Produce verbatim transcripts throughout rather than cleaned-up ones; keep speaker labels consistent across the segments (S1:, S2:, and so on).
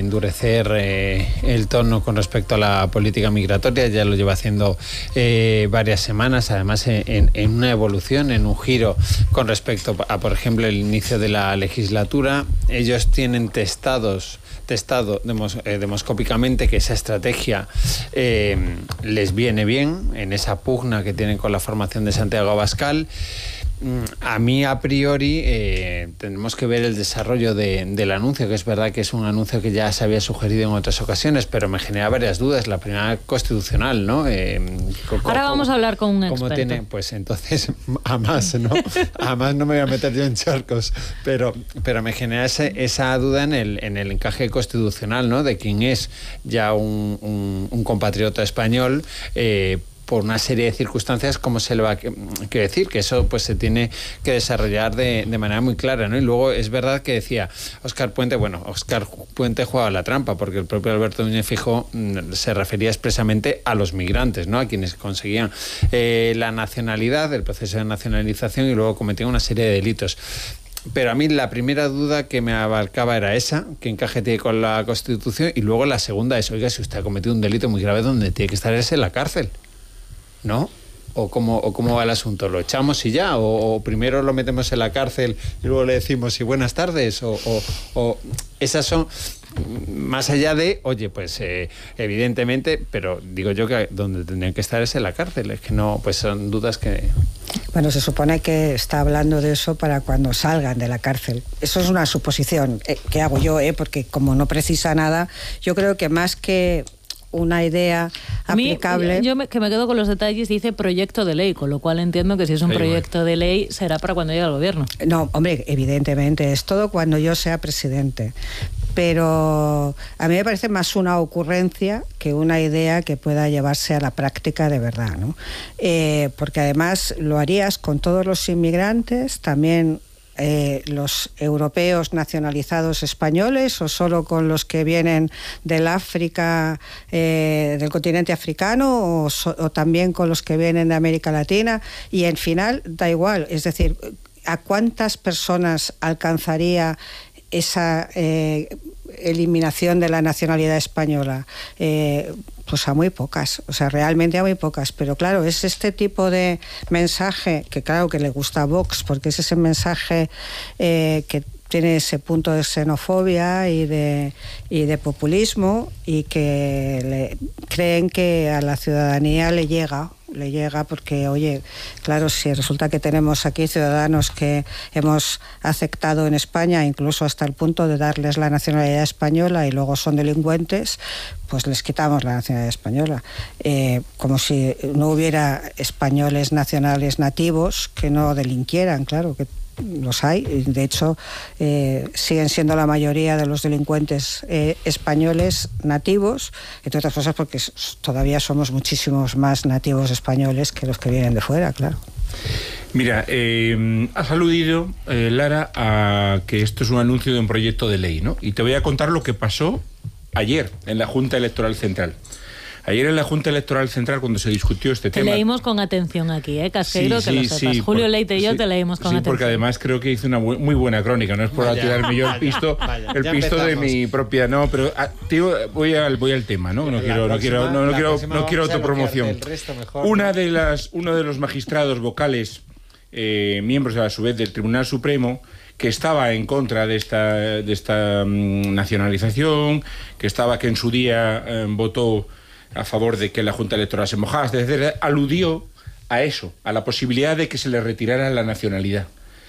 S1: endurecer eh, el tono con respecto a la política migratoria, ya lo lleva haciendo eh, varias semanas, además en, en una evolución, en un giro con respecto a, por ejemplo, el inicio de la legislatura. Ellos tienen testados testado demos, eh, demoscópicamente que esa estrategia eh, les viene bien en esa pugna que tienen con la formación de Santiago Abascal. A mí, a priori, eh, tenemos que ver el desarrollo de, del anuncio, que es verdad que es un anuncio que ya se había sugerido en otras ocasiones, pero me genera varias dudas. La primera, constitucional, ¿no? Eh,
S2: Ahora vamos a hablar con un experto.
S1: Tiene, pues entonces, a más, ¿no? A más no me voy a meter yo en charcos, pero, pero me genera ese, esa duda en el, en el encaje constitucional, ¿no? De quién es ya un, un, un compatriota español, eh, por una serie de circunstancias, ¿cómo se le va a que decir? Que eso pues se tiene que desarrollar de, de manera muy clara, ¿no? Y luego es verdad que decía Óscar Puente, bueno, Óscar Puente jugaba la trampa, porque el propio Alberto Núñez Feijóo se refería expresamente a los migrantes, ¿no? A quienes conseguían eh, la nacionalidad, el proceso de nacionalización, y luego cometían una serie de delitos. Pero a mí la primera duda que me abarcaba era esa, que encaje tiene con la Constitución, y luego la segunda es, oiga, si usted ha cometido un delito muy grave, donde tiene que estar es en la cárcel, ¿no? ¿O cómo, o cómo va el asunto? ¿Lo echamos y ya? ¿O, o primero lo metemos en la cárcel y luego le decimos y buenas tardes? ¿O, o, o esas son, más allá de, oye, pues eh, evidentemente, pero digo yo que donde tendrían que estar es en la cárcel? Es que no, pues son dudas que...
S3: Bueno, se supone que está hablando de eso para cuando salgan de la cárcel. Eso es una suposición eh, que hago yo, eh, porque como no precisa nada, yo creo que más que una idea aplicable...
S2: A mí, yo me, que me quedo con los detalles, dice proyecto de ley, con lo cual entiendo que si es un sí, proyecto bueno. de ley será para cuando llegue al gobierno.
S3: No, hombre, evidentemente, es todo cuando yo sea presidente. Pero a mí me parece más una ocurrencia que una idea que pueda llevarse a la práctica de verdad, ¿no? Eh, porque además lo harías con todos los inmigrantes, también... Eh, los europeos nacionalizados españoles, o solo con los que vienen del África, eh, del continente africano, o, so, o también con los que vienen de América Latina, y en final da igual, es decir, ¿a cuántas personas alcanzaría esa eh, eliminación de la nacionalidad española? Eh, pues a muy pocas, o sea, realmente a muy pocas, pero claro, es este tipo de mensaje que claro que le gusta a Vox, porque es ese mensaje eh, que tiene ese punto de xenofobia y de, y de populismo, y que le, creen que a la ciudadanía le llega, le llega porque, oye, claro, si resulta que tenemos aquí ciudadanos que hemos aceptado en España, incluso hasta el punto de darles la nacionalidad española, y luego son delincuentes, pues les quitamos la nacionalidad española. Eh, como si no hubiera españoles nacionales nativos que no delinquieran, claro, que los hay, de hecho eh, siguen siendo la mayoría de los delincuentes eh, españoles nativos, entre otras cosas porque todavía somos muchísimos más nativos españoles que los que vienen de fuera, claro.
S4: Mira, eh, has aludido, eh, Lara, a que esto es un anuncio de un proyecto de ley, ¿no? Y te voy a contar lo que pasó ayer en la Junta Electoral Central. Ayer en la Junta Electoral Central, cuando se discutió este
S2: te
S4: tema...
S2: Te leímos con atención aquí, ¿eh, Casqueiro?
S4: Sí,
S2: que
S4: sí,
S2: lo sepas.
S4: sí,
S2: Julio
S4: por,
S2: Leite y yo
S4: sí,
S2: te leímos con
S4: sí,
S2: atención.
S4: Porque además creo que hice una bu muy buena crónica. No es por vaya, tirarme yo el pisto, vaya, el pisto de mi propia... No, pero ah, tío, voy, al, voy al tema, ¿no? No quiero, próxima, no quiero, no, no quiero, no quiero autopromoción. Mejor, una ¿no? de las, uno de los magistrados vocales, eh, miembros a su vez del Tribunal Supremo, que estaba en contra de esta, de esta um, nacionalización, que estaba que en su día eh, votó a favor de que la Junta Electoral se mojase, etcétera, aludió a eso, a la posibilidad de que se le retirara la nacionalidad.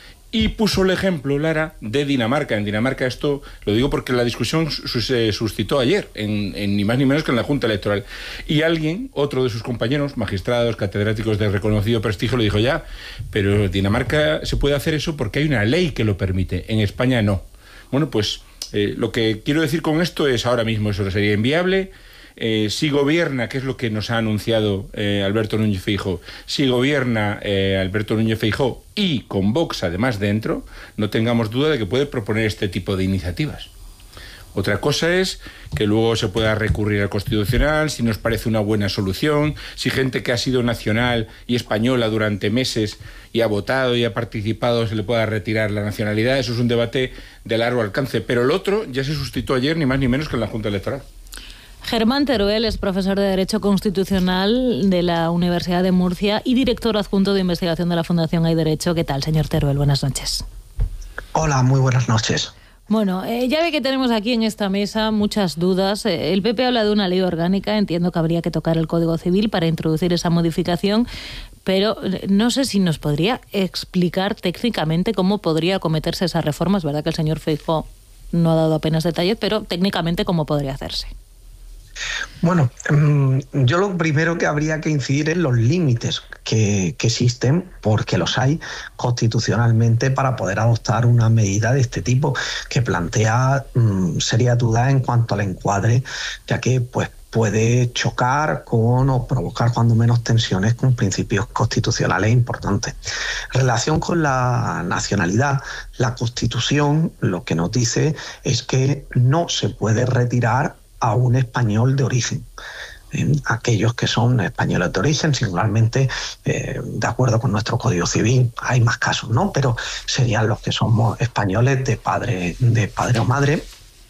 S4: Y puso el ejemplo, Lara, de Dinamarca. En Dinamarca esto, lo digo porque la discusión se suscitó ayer, en, en ni más ni menos que en la Junta Electoral. Y alguien, otro de sus compañeros, magistrados, catedráticos de reconocido prestigio, le dijo ya, pero en Dinamarca se puede hacer eso porque hay una ley que lo permite, en España no. Bueno, pues eh, lo que quiero decir con esto es ahora mismo eso sería inviable. Eh, si gobierna, que es lo que nos ha anunciado eh, Alberto Núñez Feijóo, si gobierna eh, Alberto Núñez Feijóo y con Vox además dentro, no tengamos duda de que puede proponer este tipo de iniciativas. Otra cosa es que luego se pueda recurrir al Constitucional, si nos parece una buena solución, si gente que ha sido nacional y española durante meses y ha votado y ha participado se le pueda retirar la nacionalidad. Eso es un debate de largo alcance. Pero el otro ya se suscitó ayer, ni más ni menos que en la Junta Electoral.
S2: Germán Teruel es profesor de Derecho Constitucional de la Universidad de Murcia y director adjunto de investigación de la Fundación Hay Derecho. ¿Qué tal, señor Teruel? Buenas noches.
S5: Hola, muy buenas noches.
S2: Bueno, eh, ya ve que tenemos aquí en esta mesa muchas dudas. Eh, el P P habla de una ley orgánica, entiendo que habría que tocar el Código Civil para introducir esa modificación, pero no sé si nos podría explicar técnicamente cómo podría acometerse esa reforma. Es verdad que el señor Feijóo no ha dado apenas detalles, pero técnicamente cómo podría hacerse.
S5: Bueno, yo lo primero que habría que incidir en los límites que, que existen, porque los hay constitucionalmente, para poder adoptar una medida de este tipo que plantea mmm, serias dudas en cuanto al encuadre, ya que pues puede chocar con o provocar cuando menos tensiones con principios constitucionales importantes. En relación con la nacionalidad, la Constitución lo que nos dice es que no se puede retirar a un español de origen. Eh, aquellos que son españoles de origen, singularmente, eh, de acuerdo con nuestro Código Civil, hay más casos, ¿no? Pero serían los que somos españoles de padre, de padre o madre,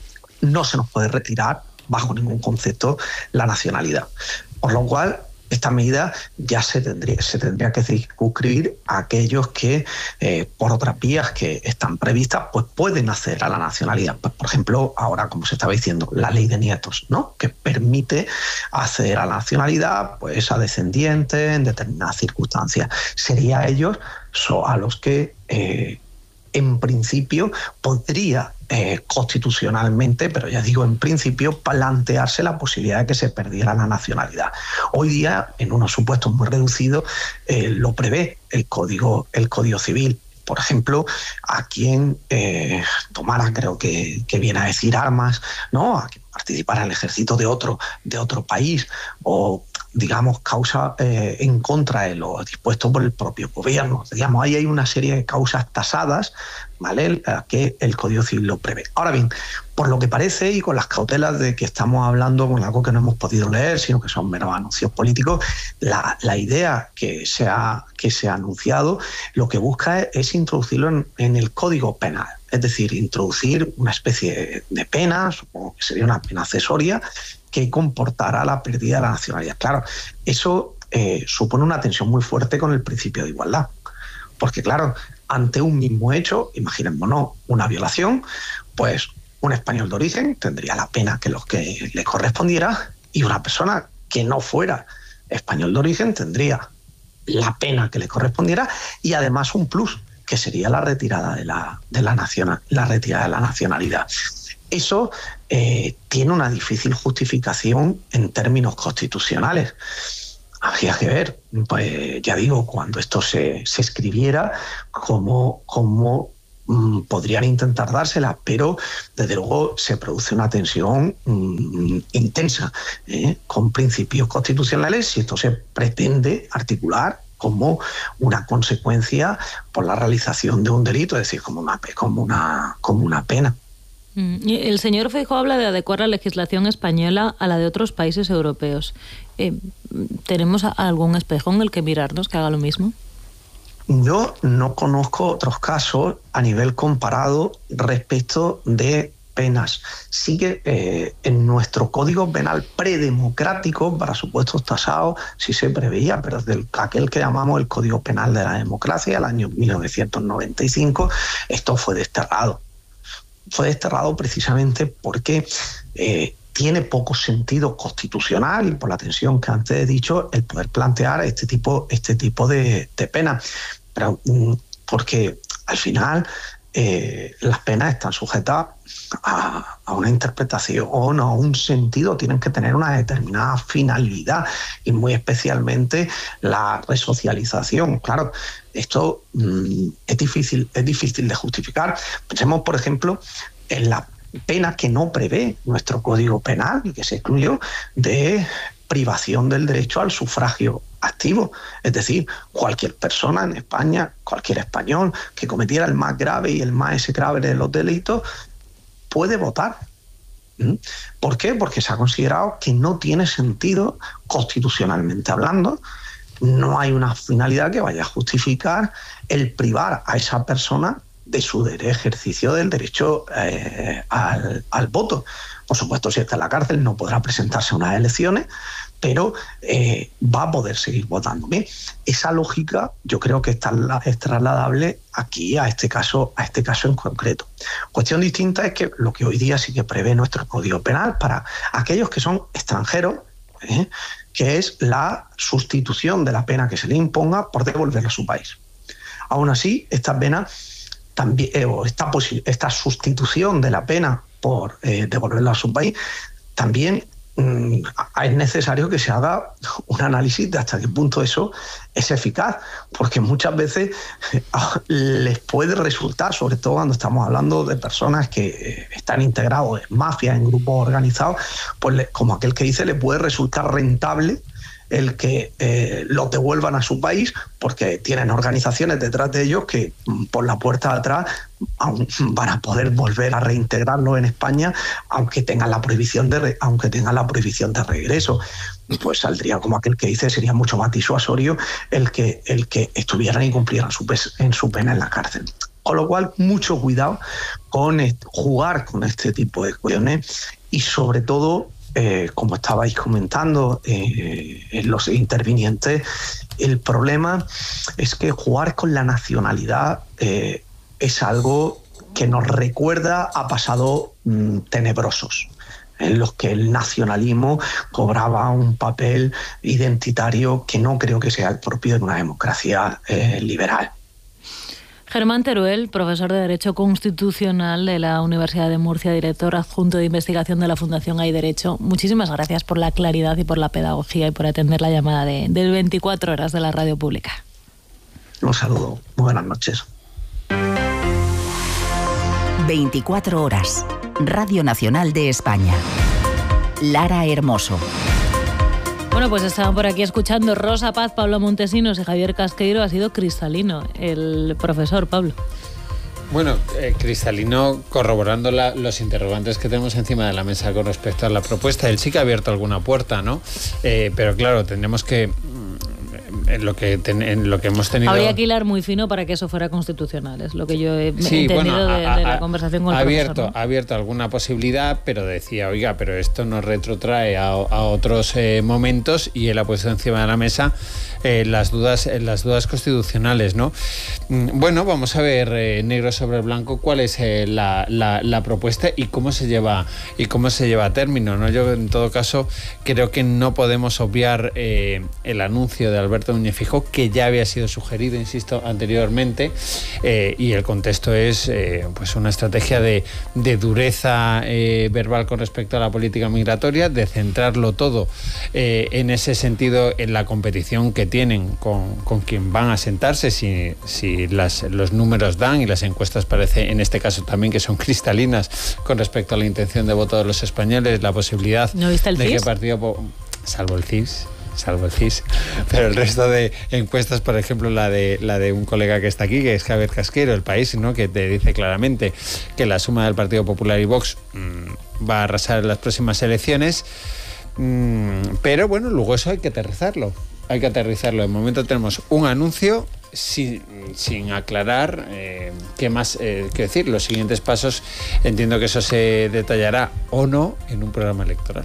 S5: no se nos puede retirar bajo ningún concepto la nacionalidad. Por lo cual, esta medida ya se tendría, se tendría que circunscribir a aquellos que, eh, por otras vías que están previstas, pues pueden acceder a la nacionalidad. Pues, por ejemplo, ahora, como se estaba diciendo, la ley de nietos, ¿no?, que permite acceder a la nacionalidad pues, a descendientes en determinadas circunstancias. Sería a ellos a los que, eh, en principio, podría Eh, constitucionalmente, pero ya digo en principio, plantearse la posibilidad de que se perdiera la nacionalidad. Hoy día, en unos supuestos muy reducidos, eh, lo prevé el Código, el Código Civil. Por ejemplo, a quien eh, tomara, creo que, que viene a decir, armas, ¿no?, a quien participara en el ejército de otro, de otro país, o digamos, causa eh, en contra de lo dispuesto por el propio gobierno. Digamos, ahí hay una serie de causas tasadas, ¿vale?, que el Código Civil lo prevé. Ahora bien, por lo que parece, y con las cautelas de que estamos hablando con algo que no hemos podido leer, sino que son meros anuncios políticos, la, la idea que se, ha, que se ha anunciado lo que busca es, es introducirlo en, en el Código Penal. Es decir, introducir una especie de pena, supongo que sería una pena accesoria, que comportará la pérdida de la nacionalidad. Claro, eso eh, supone una tensión muy fuerte con el principio de igualdad. Porque, claro, ante un mismo hecho, imaginémonos una violación, pues un español de origen tendría la pena que los que le correspondiera, y una persona que no fuera español de origen tendría la pena que le correspondiera, y además un plus, que sería la retirada de la, de la, nacional, la retirada de la nacionalidad. Eso eh, tiene una difícil justificación en términos constitucionales. Habría que ver, pues ya digo, cuando esto se, se escribiera, cómo, cómo mmm, podrían intentar dársela, pero desde luego se produce una tensión mmm, intensa ¿eh? con principios constitucionales si esto se pretende articular como una consecuencia por la realización de un delito, es decir, como una, como una, como una pena.
S2: El señor Feijóo habla de adecuar la legislación española a la de otros países europeos. Eh, ¿Tenemos algún espejo en el que mirarnos que haga lo mismo?
S5: Yo no conozco otros casos a nivel comparado respecto de penas. Sí que eh, en nuestro Código Penal predemocrático, para supuestos tasados, sí se preveía, pero desde aquel que llamamos el Código Penal de la Democracia, el año mil novecientos noventa y cinco, esto fue desterrado. Fue desterrado precisamente porque eh, tiene poco sentido constitucional, y por la tensión que antes he dicho, el poder plantear este tipo, este tipo de, de penas. Pero, porque al final eh, las penas están sujetas a, a una interpretación o no, a un sentido, tienen que tener una determinada finalidad, y muy especialmente la resocialización. Claro, esto mmm, es difícil, es difícil de justificar. Pensemos, por ejemplo, en la pena que no prevé nuestro Código Penal y que se excluyó, de privación del derecho al sufragio activo. Es decir, cualquier persona en España, cualquier español que cometiera el más grave y el más execrable de los delitos, puede votar ¿Por qué? Porque se ha considerado que no tiene sentido, constitucionalmente hablando, no hay una finalidad que vaya a justificar el privar a esa persona de su ejercicio del derecho eh, al, al voto. Por supuesto, si está en la cárcel no podrá presentarse a unas elecciones, pero eh, va a poder seguir votando. Bien, esa lógica yo creo que está, es trasladable aquí a este caso, a este caso en concreto. Cuestión distinta es que lo que hoy día sí que prevé nuestro Código Penal para aquellos que son extranjeros, ¿eh? que es la sustitución de la pena que se le imponga por devolverla a su país. Aún así, esta pena también, eh, o esta, esta sustitución de la pena por eh, devolverla a su país, también mmm, es necesario que se haga un análisis de hasta qué punto eso es eficaz, porque muchas veces eh, les puede resultar, sobre todo cuando estamos hablando de personas que eh, están integrados en mafias, en grupos organizados, pues le, como aquel que dice, le puede resultar rentable el que eh, los devuelvan a su país, porque tienen organizaciones detrás de ellos que por la puerta de atrás aún van a poder volver a reintegrarlos en España, aunque tengan la prohibición de re, aunque tengan la prohibición de regreso. Pues saldría como aquel que dice, sería mucho más disuasorio el que el que estuvieran y cumplieran su, en su pena en la cárcel. Con lo cual, mucho cuidado con este, jugar con este tipo de cuestiones y sobre todo, Eh, como estabais comentando eh, en los intervinientes, el problema es que jugar con la nacionalidad eh, es algo que nos recuerda a pasados mm, tenebrosos, en los que el nacionalismo cobraba un papel identitario que no creo que sea el propio de una democracia eh, liberal.
S2: Germán Teruel, profesor de Derecho Constitucional de la Universidad de Murcia, director adjunto de investigación de la Fundación Hay Derecho. Muchísimas gracias por la claridad y por la pedagogía y por atender la llamada de, del veinticuatro horas de la radio pública.
S5: Un saludo. Muy buenas noches.
S6: veinticuatro horas. Radio Nacional de España. Lara Hermoso.
S2: Bueno, pues estaban por aquí escuchando Rosa Paz, Pablo Montesinos y Javier Casqueiro. Ha sido cristalino el profesor, Pablo.
S1: Bueno, eh, cristalino, corroborando la, los interrogantes que tenemos encima de la mesa con respecto a la propuesta. Él sí que ha abierto alguna puerta, ¿no? Eh, pero claro, tendremos que... En lo, que ten, en lo que hemos tenido...
S2: Habría que hilar muy fino para que eso fuera constitucional, es lo que yo he
S1: sí,
S2: entendido
S1: bueno,
S2: de,
S1: a, a,
S2: de la conversación con el
S1: abierto,
S2: profesor, ¿no?
S1: Ha abierto alguna posibilidad, pero decía, oiga, pero esto nos retrotrae a, a otros eh, momentos, y él ha puesto encima de la mesa eh, las dudas eh, las dudas constitucionales, ¿no? Bueno, vamos a ver eh, negro sobre blanco cuál es eh, la, la, la propuesta y cómo se lleva y cómo se lleva a término, ¿no? Yo, en todo caso, creo que no podemos obviar eh, el anuncio de Alberto Núñez Feijóo, que ya había sido sugerido, insisto, anteriormente, eh, y el contexto es eh, pues una estrategia de, de dureza eh, verbal con respecto a la política migratoria, de centrarlo todo eh, en ese sentido, en la competición que tienen con, con quien van a sentarse, si, si las, los números dan, y las encuestas parece en este caso también que son cristalinas con respecto a la intención de voto de los españoles, la posibilidad
S2: ¿No viste el
S1: de
S2: C I S?
S1: que partido, salvo el C I S, salvo el C I S, pero el resto de encuestas, por ejemplo la de la de un colega que está aquí, que es Javier Casqueiro, El País, ¿no?, que te dice claramente que la suma del Partido Popular y Vox mmm, va a arrasar en las próximas elecciones, mmm, pero bueno, luego eso hay que aterrizarlo, hay que aterrizarlo. De momento tenemos un anuncio sin, sin aclarar eh, qué más eh, que decir. Los siguientes pasos, entiendo que eso se detallará o no en un programa electoral.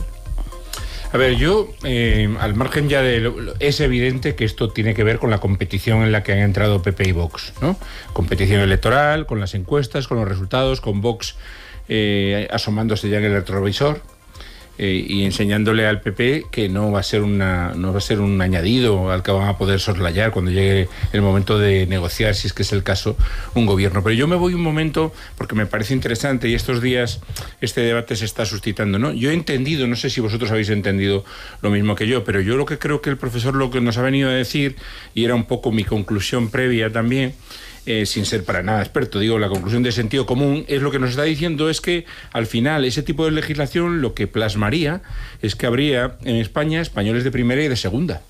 S4: A ver, yo, eh, al margen ya de... Lo, es evidente que esto tiene que ver con la competición en la que han entrado P P y Vox, ¿no? Competición electoral, con las encuestas, con los resultados, con Vox eh, asomándose ya en el retrovisor eh, y enseñándole al P P que no va a ser una no va a ser un añadido al que van a poder soslayar cuando llegue el momento de negociar, si es que es el caso, un gobierno. Pero yo me voy un momento, porque me parece interesante, y estos días este debate se está suscitando, ¿no? Yo he entendido, no sé si vosotros habéis entendido lo mismo que yo, pero yo lo que creo que el profesor lo que nos ha venido a decir, y era un poco mi conclusión previa también, Eh, sin ser para nada experto, digo, la conclusión de sentido común, es lo que nos está diciendo es que al final ese tipo de legislación lo que plasmaría es que habría en España españoles de primera y de segunda.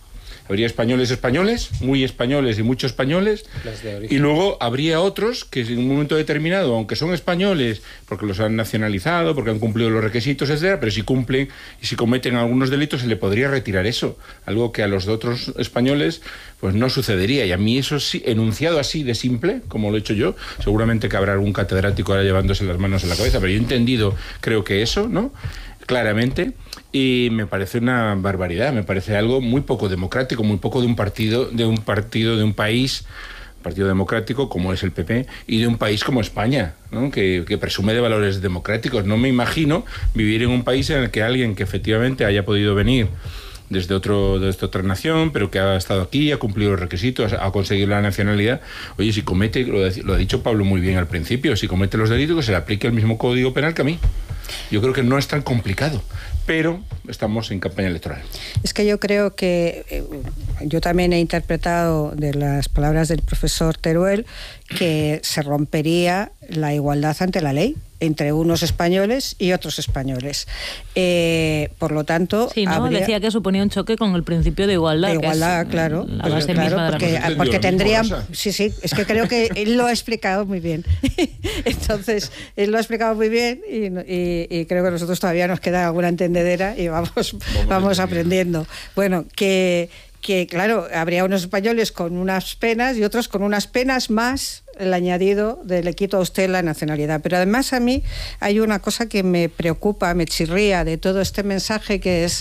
S4: Habría españoles españoles, muy españoles y muchos españoles, y luego habría otros que en un momento determinado, aunque son españoles, porque los han nacionalizado, porque han cumplido los requisitos, etcétera, pero si cumplen y si cometen algunos delitos se le podría retirar eso, algo que a los de otros españoles pues no sucedería. Y a mí eso sí, enunciado así de simple, como lo he hecho yo, seguramente que habrá algún catedrático ahora llevándose las manos en la cabeza, pero yo he entendido, creo que eso, ¿no?, claramente, y me parece una barbaridad, me parece algo muy poco democrático, muy poco de un partido, de un partido, de un país, partido democrático como es el P P, y de un país como España, ¿no?, que, que presume de valores democráticos. No me imagino vivir en un país en el que alguien que efectivamente haya podido venir desde otro desde otra nación, pero que ha estado aquí, ha cumplido los requisitos, ha conseguido la nacionalidad, oye, si comete, lo, lo ha dicho Pablo muy bien al principio, si comete los delitos, que se le aplique el mismo código penal que a mí. Yo creo que no es tan complicado, pero estamos en campaña electoral.
S3: Es que yo creo que eh, yo también he interpretado de las palabras del profesor Teruel que se rompería la igualdad ante la ley entre unos españoles y otros españoles. Eh, por lo tanto...
S2: Sí, ¿no?
S3: habría...
S2: Decía que suponía un choque con el principio de igualdad.
S3: De igualdad,
S2: que es
S3: claro.
S2: La
S3: pues
S2: base
S3: claro,
S2: misma de la
S3: porque,
S2: Constitución.
S3: porque tendrían...
S4: mismo,
S3: sí, sí, es que creo que él lo ha explicado muy bien. Entonces, él lo ha explicado muy bien y, y, y creo que a nosotros todavía nos queda alguna entendedera y vamos, vamos, vamos aprendiendo. Bueno, que... que claro, habría unos españoles con unas penas y otros con unas penas más el añadido de le quito a usted la nacionalidad. Pero además a mí hay una cosa que me preocupa, me chirría de todo este mensaje, que es,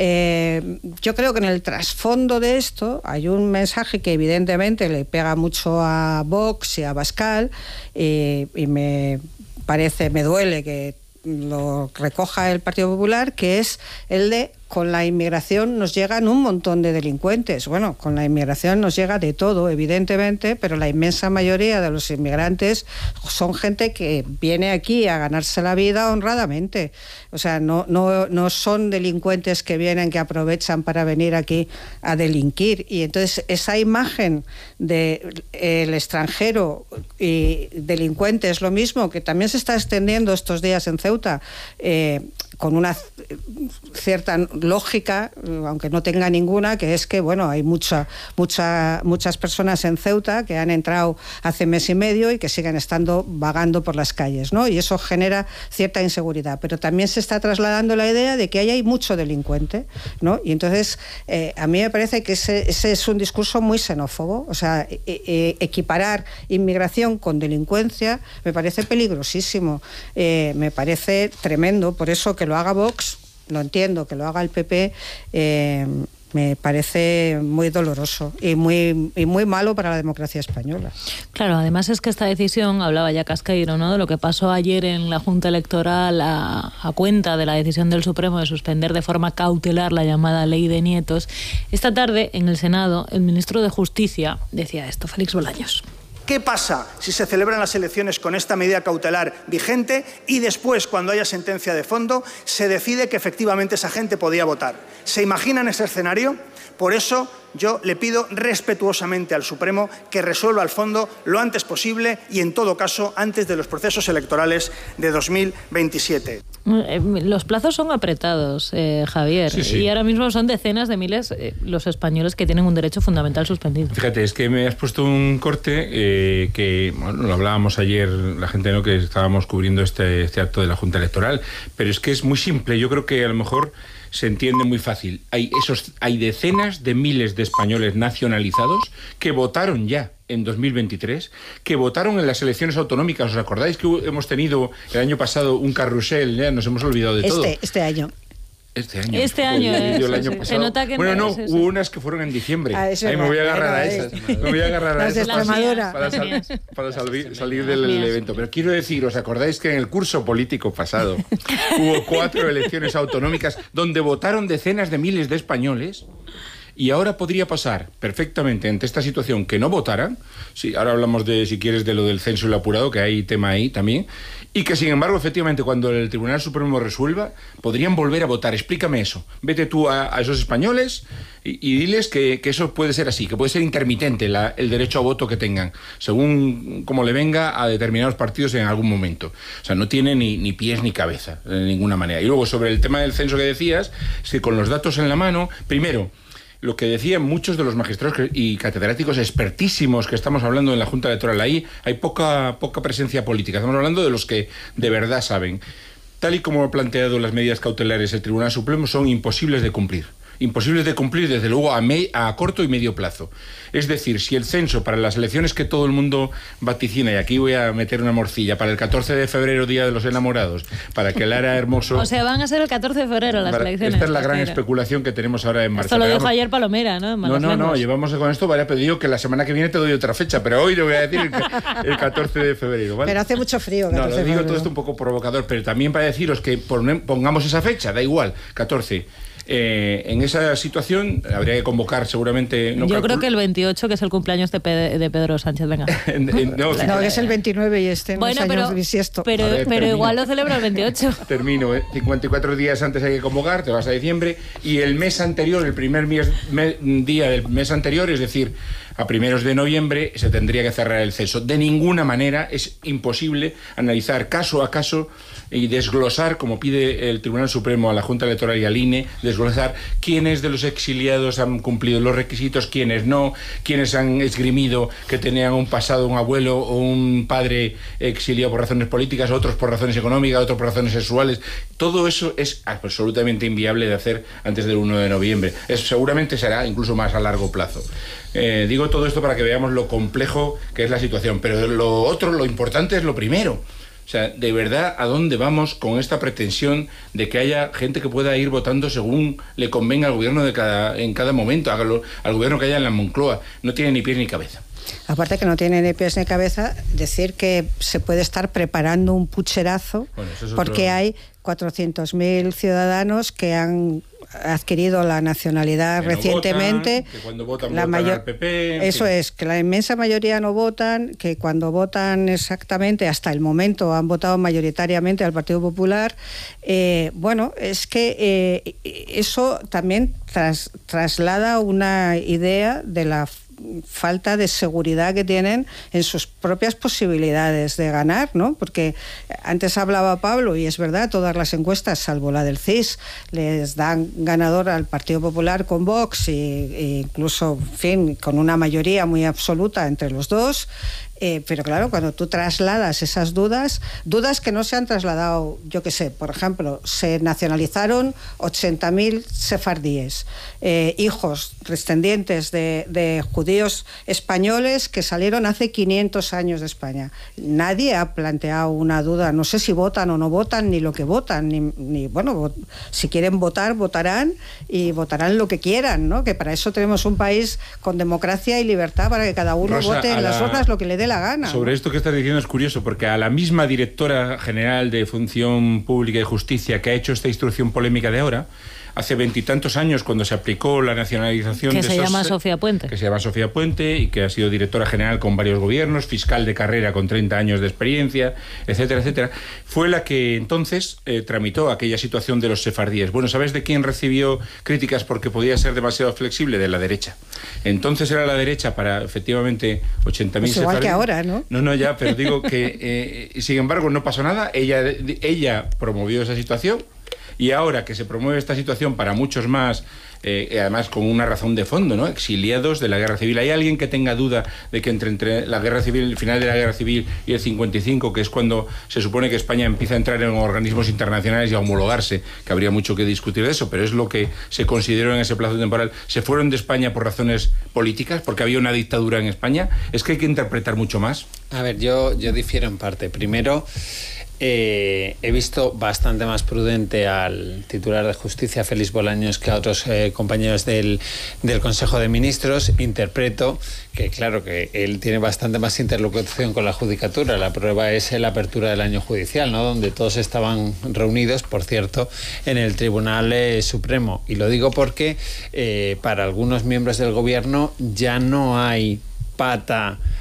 S3: eh, yo creo que en el trasfondo de esto hay un mensaje que evidentemente le pega mucho a Vox y a Abascal, y, y me parece, me duele que lo recoja el Partido Popular, que es el de con la inmigración nos llegan un montón de delincuentes. Bueno, con la inmigración nos llega de todo, evidentemente, pero la inmensa mayoría de los inmigrantes son gente que viene aquí a ganarse la vida honradamente. O sea, no, no, no son delincuentes que vienen, que aprovechan para venir aquí a delinquir. Y entonces esa imagen del de extranjero y delincuente es lo mismo, que también se está extendiendo estos días en Ceuta, eh, con una cierta lógica, aunque no tenga ninguna, que es que, bueno, hay mucha, mucha, muchas personas en Ceuta que han entrado hace mes y medio y que siguen estando vagando por las calles, ¿no? Y eso genera cierta inseguridad. Pero también se está trasladando la idea de que ahí hay mucho delincuente, ¿no? Y entonces, eh, a mí me parece que ese, ese es un discurso muy xenófobo. O sea, e, e, equiparar inmigración con delincuencia me parece peligrosísimo, eh, me parece tremendo. Por eso que lo haga Vox, lo entiendo, que lo haga el P P, eh, me parece muy doloroso y muy, y muy malo para la democracia española.
S2: Claro, además es que esta decisión, hablaba ya Casqueiro, ¿no?, de lo que pasó ayer en la Junta Electoral a, a cuenta de la decisión del Supremo de suspender de forma cautelar la llamada Ley de Nietos. Esta tarde, en el Senado, el ministro de Justicia decía esto, Félix Bolaños.
S7: ¿Qué pasa si se celebran las elecciones con esta medida cautelar vigente y después, cuando haya sentencia de fondo, se decide que efectivamente esa gente podía votar? ¿Se imaginan ese escenario? Por eso yo le pido respetuosamente al Supremo que resuelva el fondo lo antes posible y, en todo caso, antes de los procesos electorales de dos mil veintisiete.
S2: Los plazos son apretados, eh, Javier,
S4: sí, sí.
S2: Y ahora mismo son decenas de miles eh, los españoles que tienen un derecho fundamental suspendido.
S4: Fíjate, es que me has puesto un corte eh, que, bueno, lo hablábamos ayer, la gente, ¿no?, que estábamos cubriendo este, este acto de la Junta Electoral, pero es que es muy simple. Yo creo que a lo mejor se entiende muy fácil. Hay, esos, hay decenas de miles de españoles nacionalizados que votaron ya en dos mil veintitrés, que votaron en las elecciones autonómicas. ¿Os acordáis que hemos tenido el año pasado un carrusel? Ya nos hemos olvidado de
S3: este,
S4: todo.
S3: Este año.
S4: Este año.
S2: Este año,
S4: Joder,
S2: eh,
S4: el
S2: sí,
S4: año
S2: sí.
S4: pasado.
S2: Se nota que
S4: bueno,
S2: no
S4: no,
S2: es eso.
S4: hubo unas que fueron en diciembre.
S3: Ah, eso
S4: Ahí me
S3: no,
S4: voy a agarrar a
S3: era
S4: esas. Me voy a agarrar a
S3: Las de
S4: esas.
S3: Extremadura.
S4: Para, sal, para salir, salir del
S2: Mías.
S4: evento. Pero quiero decir, ¿os acordáis que en el curso político pasado hubo cuatro elecciones autonómicas donde votaron decenas de miles de españoles? Y ahora podría pasar perfectamente ante esta situación que no votaran, sí, ahora hablamos de, si quieres, de lo del censo y lo apurado, que hay tema ahí también, y que sin embargo, efectivamente, cuando el Tribunal Supremo resuelva, podrían volver a votar. Explícame eso. Vete tú a, a esos españoles y, y diles que, que eso puede ser así, que puede ser intermitente la, el derecho a voto que tengan, según como le venga a determinados partidos en algún momento. O sea, no tiene ni, ni pies ni cabeza, de ninguna manera. Y luego, sobre el tema del censo que decías, es que con los datos en la mano, primero, lo que decían muchos de los magistrados y catedráticos expertísimos que estamos hablando en la Junta Electoral. Ahí hay poca, poca presencia política. Estamos hablando de los que de verdad saben. Tal y como ha planteado las medidas cautelares el Tribunal Supremo, son imposibles de cumplir. Imposibles de cumplir, desde luego, a, me, a corto y medio plazo. Es decir, si el censo para las elecciones que todo el mundo vaticina, y aquí voy a meter una morcilla, para el catorce de febrero, Día de los Enamorados, para que Lara Hermoso...
S2: O sea, van a ser el catorce de febrero las
S4: para,
S2: elecciones.
S4: Esta es la gran mira. especulación que tenemos ahora en marcha.
S2: Esto lo dijo
S4: vamos,
S2: ayer Palomera, ¿no?
S4: No, no, no, llevamos con esto, vale, pero digo que la semana que viene te doy otra fecha, pero hoy le voy a decir el, el catorce de febrero, ¿vale?
S3: Pero hace mucho frío.
S4: No, lo digo todo esto un poco provocador, pero también para deciros que pongamos esa fecha, da igual, catorce. Eh, en esa situación habría que convocar seguramente... No
S2: Yo
S4: calculo.
S2: creo que el veintiocho, que es el cumpleaños de, Pe de Pedro Sánchez, venga.
S3: en, en, no, no, es el veintinueve y este
S2: bueno,
S3: unos
S2: pero,
S3: años bisiesto.
S2: Pero, ver, pero igual lo celebra el veintiocho.
S4: Termino, ¿eh? cincuenta y cuatro días antes hay que convocar, te vas a diciembre, y el mes anterior, el primer mes, me, día del mes anterior, es decir, a primeros de noviembre, se tendría que cerrar el censo. De ninguna manera es imposible analizar caso a caso y desglosar, como pide el Tribunal Supremo a la Junta Electoral y al I N E, desglosar quiénes de los exiliados han cumplido los requisitos, quiénes no, quiénes han esgrimido que tenían un pasado, un abuelo o un padre exiliado por razones políticas, otros por razones económicas, otros por razones sexuales. Todo eso es absolutamente inviable de hacer antes del uno de noviembre. Eso seguramente será incluso más a largo plazo. Eh, digo todo esto para que veamos lo complejo que es la situación, pero lo otro, lo importante es lo primero. O sea, de verdad, ¿a dónde vamos con esta pretensión de que haya gente que pueda ir votando según le convenga al gobierno de cada, en cada momento, hágalo, al gobierno que haya en la Moncloa? No tiene ni pies ni cabeza.
S3: Aparte que no tiene ni pies ni cabeza, decir que se puede estar preparando un pucherazo, bueno, es porque otro... hay cuatrocientos mil ciudadanos que han adquirido la nacionalidad que recientemente.
S4: No votan, que cuando votan,
S3: la
S4: votan
S3: mayor...
S4: al P P.
S3: Eso sí. Es, que la inmensa mayoría no votan, que cuando votan exactamente, hasta el momento, han votado mayoritariamente al Partido Popular. Eh, bueno, es que eh, eso también tras, traslada una idea de la falta de seguridad que tienen en sus propias posibilidades de ganar, ¿no? Porque antes hablaba Pablo, y es verdad, todas las encuestas, salvo la del C I S, les dan ganador al Partido Popular con Vox, y, e incluso, en fin, con una mayoría muy absoluta entre los dos. Eh, pero claro, cuando tú trasladas esas dudas, dudas que no se han trasladado, yo qué sé, por ejemplo, se nacionalizaron ochenta mil sefardíes, eh, hijos descendientes de, de judíos españoles que salieron hace quinientos años de España. Nadie ha planteado una duda, no sé si votan o no votan, ni lo que votan, ni, ni bueno, si quieren votar, votarán, y votarán lo que quieran, ¿no? Que para eso tenemos un país con democracia y libertad, para que cada uno Rosa, vote en las urnas lo que le dé la gana.
S4: Sobre
S3: ¿no?
S4: Esto que estás diciendo es curioso, porque a la misma directora general de Función Pública y Justicia que ha hecho esta instrucción polémica de ahora, hace veintitantos años, cuando se aplicó la nacionalización
S2: que
S4: de
S2: se
S4: esas,
S2: llama Sofía Puente
S4: que se llama Sofía Puente y que ha sido directora general con varios gobiernos, fiscal de carrera con treinta años de experiencia, etcétera, etcétera, fue la que entonces eh, tramitó aquella situación de los sefardíes. Bueno, ¿sabes de quién recibió críticas porque podía ser demasiado flexible? De la derecha. Entonces era la derecha para efectivamente ochenta mil
S3: pues igual
S4: sefardíes.
S3: Que ahora, ¿no?
S4: No, no, ya, pero digo que eh, sin embargo no pasó nada. Ella, ella promovió esa situación. Y ahora que se promueve esta situación para muchos más, eh, además con una razón de fondo, ¿no? Exiliados de la guerra civil. ¿Hay alguien que tenga duda de que entre, entre la guerra civil, el final de la guerra civil y el cincuenta y cinco, que es cuando se supone que España empieza a entrar en organismos internacionales y a homologarse, que habría mucho que discutir de eso, pero es lo que se consideró en ese plazo temporal, se fueron de España por razones políticas, porque había una dictadura en España? ¿Es que hay que interpretar mucho más?
S1: A ver, yo, yo difiero en parte. Primero, Eh, he visto bastante más prudente al titular de Justicia, Félix Bolaños, que a otros eh, compañeros del, del Consejo de Ministros. Interpreto que, claro, que él tiene bastante más interlocución con la Judicatura. La prueba es la apertura del año judicial, ¿no? Donde todos estaban reunidos, por cierto, en el Tribunal eh, Supremo. Y lo digo porque eh, para algunos miembros del Gobierno ya no hay pata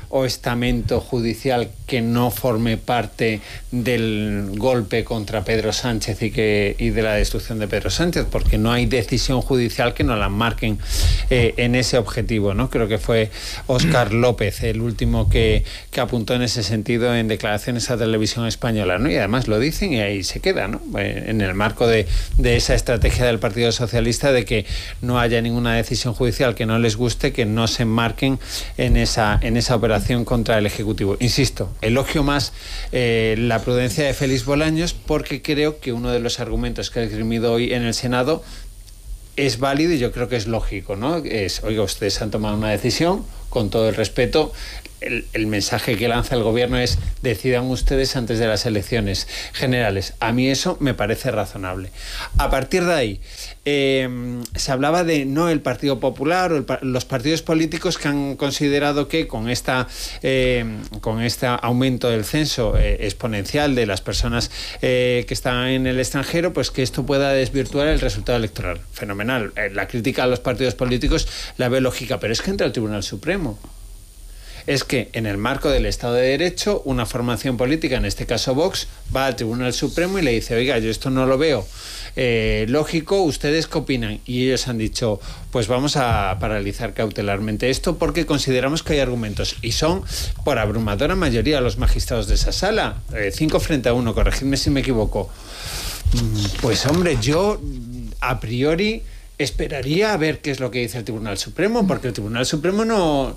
S1: o estamento judicial que no forme parte del golpe contra Pedro Sánchez y que y de la destrucción de Pedro Sánchez, porque no hay decisión judicial que no la marquen eh, en ese objetivo, ¿no? Creo que fue Óscar López el último que, que apuntó en ese sentido en declaraciones a Televisión Española, ¿no? Y además lo dicen y ahí se queda, ¿no? En el marco de, de esa estrategia del Partido Socialista de que no haya ninguna decisión judicial que no les guste, que no se enmarquen en esa, en esa operación contra el Ejecutivo. Insisto, elogio más eh, la prudencia de Félix Bolaños, porque creo que uno de los argumentos que ha esgrimido hoy en el Senado es válido y yo creo que es lógico, ¿no? Es, oiga, ustedes han tomado una decisión, con todo el respeto, el, el mensaje que lanza el gobierno es: decidan ustedes antes de las elecciones generales. A mí eso me parece razonable. A partir de ahí, eh, se hablaba de no el Partido Popular o el, los partidos políticos que han considerado que con esta eh, con este aumento del censo eh, exponencial de las personas eh, que están en el extranjero, pues que esto pueda desvirtuar el resultado electoral. Fenomenal. Eh, la crítica a los partidos políticos la veo lógica, pero es que entra el Tribunal Supremo. Es que en el marco del Estado de Derecho, una formación política, en este caso Vox, va al Tribunal Supremo y le dice: oiga, yo esto no lo veo eh, lógico, ¿ustedes qué opinan? Y ellos han dicho: pues vamos a paralizar cautelarmente esto porque consideramos que hay argumentos. Y son por abrumadora mayoría los magistrados de esa sala, eh, cinco frente a uno, corregidme si me equivoco. Pues hombre, yo a priori esperaría a ver qué es lo que dice el Tribunal Supremo, porque el Tribunal Supremo no,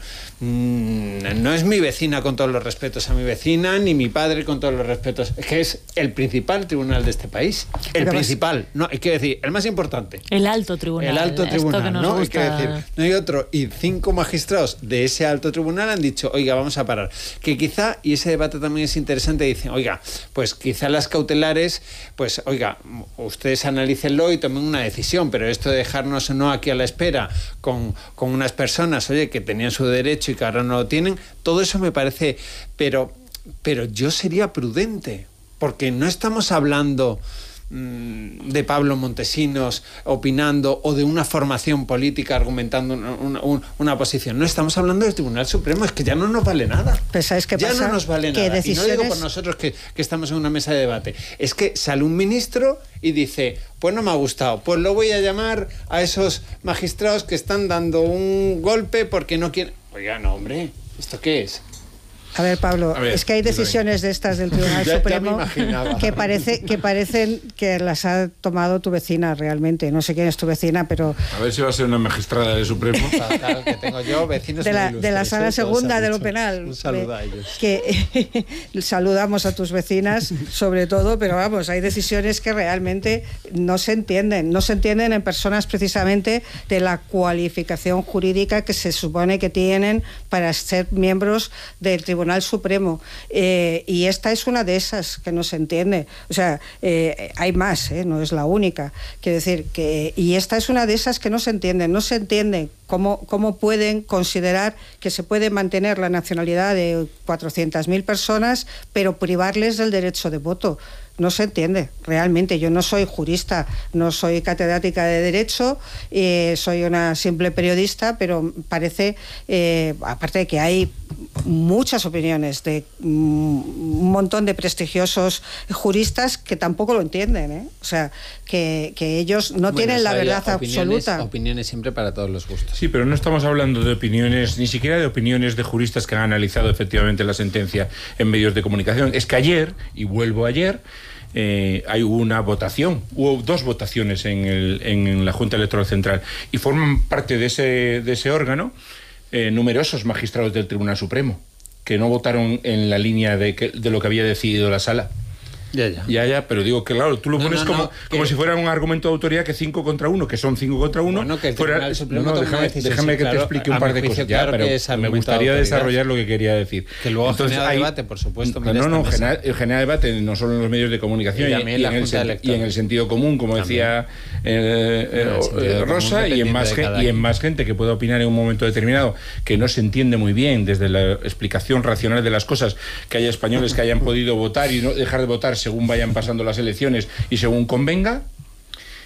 S1: no es mi vecina, con todos los respetos a mi vecina, ni mi padre, con todos los respetos. Es que es el principal tribunal de este país. El Pero principal. No, hay que decir, el más importante.
S2: El alto tribunal.
S1: El alto tribunal,
S2: que nos
S1: ¿no?
S2: gusta.
S1: Hay que decir, no hay otro. Y cinco magistrados de ese alto tribunal han dicho: oiga, vamos a parar. Que quizá, y ese debate también es interesante, dicen: oiga, pues quizá las cautelares, pues oiga, ustedes analícenlo y tomen una decisión, pero esto de dejarnos no aquí a la espera con, con unas personas, oye, que tenían su derecho y que ahora no lo tienen, todo eso me parece, pero, pero yo sería prudente, porque no estamos hablando mmm, de Pablo Montesinos opinando o de una formación política argumentando una, una, una posición, no estamos hablando del Tribunal Supremo, es que ya no nos vale nada.
S3: Pues ¿sabes qué
S1: ya
S3: pasa?
S1: no nos vale nada. Decisiones... Y no digo por nosotros que, que estamos en una mesa de debate, es que sale un ministro y dice: pues no me ha gustado, pues lo voy a llamar a esos magistrados que están dando un golpe porque no quieren... Oiga, no, hombre, ¿esto qué es?
S3: A ver, Pablo,
S4: a ver,
S3: es que hay decisiones de estas del Tribunal
S1: ya,
S3: Supremo
S1: ya
S3: que parece que parecen que las ha tomado tu vecina realmente. No sé quién es tu vecina, pero...
S4: A ver si va a ser una magistrada del Supremo.
S1: Claro, que tengo yo vecinos
S3: de la, de la sala ¿eh? segunda de lo penal.
S1: Un saludo a ellos.
S3: Que saludamos a tus vecinas, sobre todo, pero vamos, hay decisiones que realmente no se entienden. No se entienden en personas precisamente de la cualificación jurídica que se supone que tienen para ser miembros del Tribunal Tribunal Supremo, eh, y esta es una de esas que no se entiende. O sea, eh, hay más, eh, no es la única. Quiero decir que, y esta es una de esas que no se entienden, no se entiende cómo, cómo pueden considerar que se puede mantener la nacionalidad de cuatrocientas mil personas, pero privarles del derecho de voto. No se entiende, realmente. Yo no soy jurista, no soy catedrática de Derecho, eh, soy una simple periodista, pero parece, eh, aparte de que hay muchas opiniones de mm, un montón de prestigiosos juristas que tampoco lo entienden, ¿eh? O sea, que, que ellos no bueno, tienen la verdad
S1: opiniones,
S3: absoluta.
S1: Opiniones siempre para todos los gustos.
S4: Sí, pero no estamos hablando de opiniones, ni siquiera de opiniones de juristas que han analizado efectivamente la sentencia en medios de comunicación. Es que ayer, y vuelvo ayer, Eh, hay una votación, hubo dos votaciones en, el, en la Junta Electoral Central y forman parte de ese, de ese órgano eh, numerosos magistrados del Tribunal Supremo que no votaron en la línea de, que, de lo que había decidido la sala.
S1: Ya, ya.
S4: Ya, ya, pero digo que claro, tú lo
S1: no,
S4: pones
S1: no,
S4: como,
S1: no,
S4: como
S1: que...
S4: si fuera un argumento de autoridad que cinco contra uno, que son cinco contra uno.
S1: Bueno, que el
S4: fuera,
S1: Tribunal Supremo
S4: no, no, déjame, déjame que claro, te explique un par de cosas.
S1: Claro,
S4: ya, pero me gustaría desarrollar lo que quería decir.
S1: Que luego
S4: Entonces,
S1: genera
S4: hay,
S1: debate, por supuesto.
S4: No, no, no genera, genera debate no solo en los medios de comunicación y, y, y, en, el, y en el sentido común, como también decía eh, eh, eh, Rosa, y en, más gente, y en más gente que pueda opinar en un momento determinado que no se entiende muy bien desde la explicación racional de las cosas, que haya españoles que hayan podido votar y no dejar de votar según vayan pasando las elecciones y según convenga,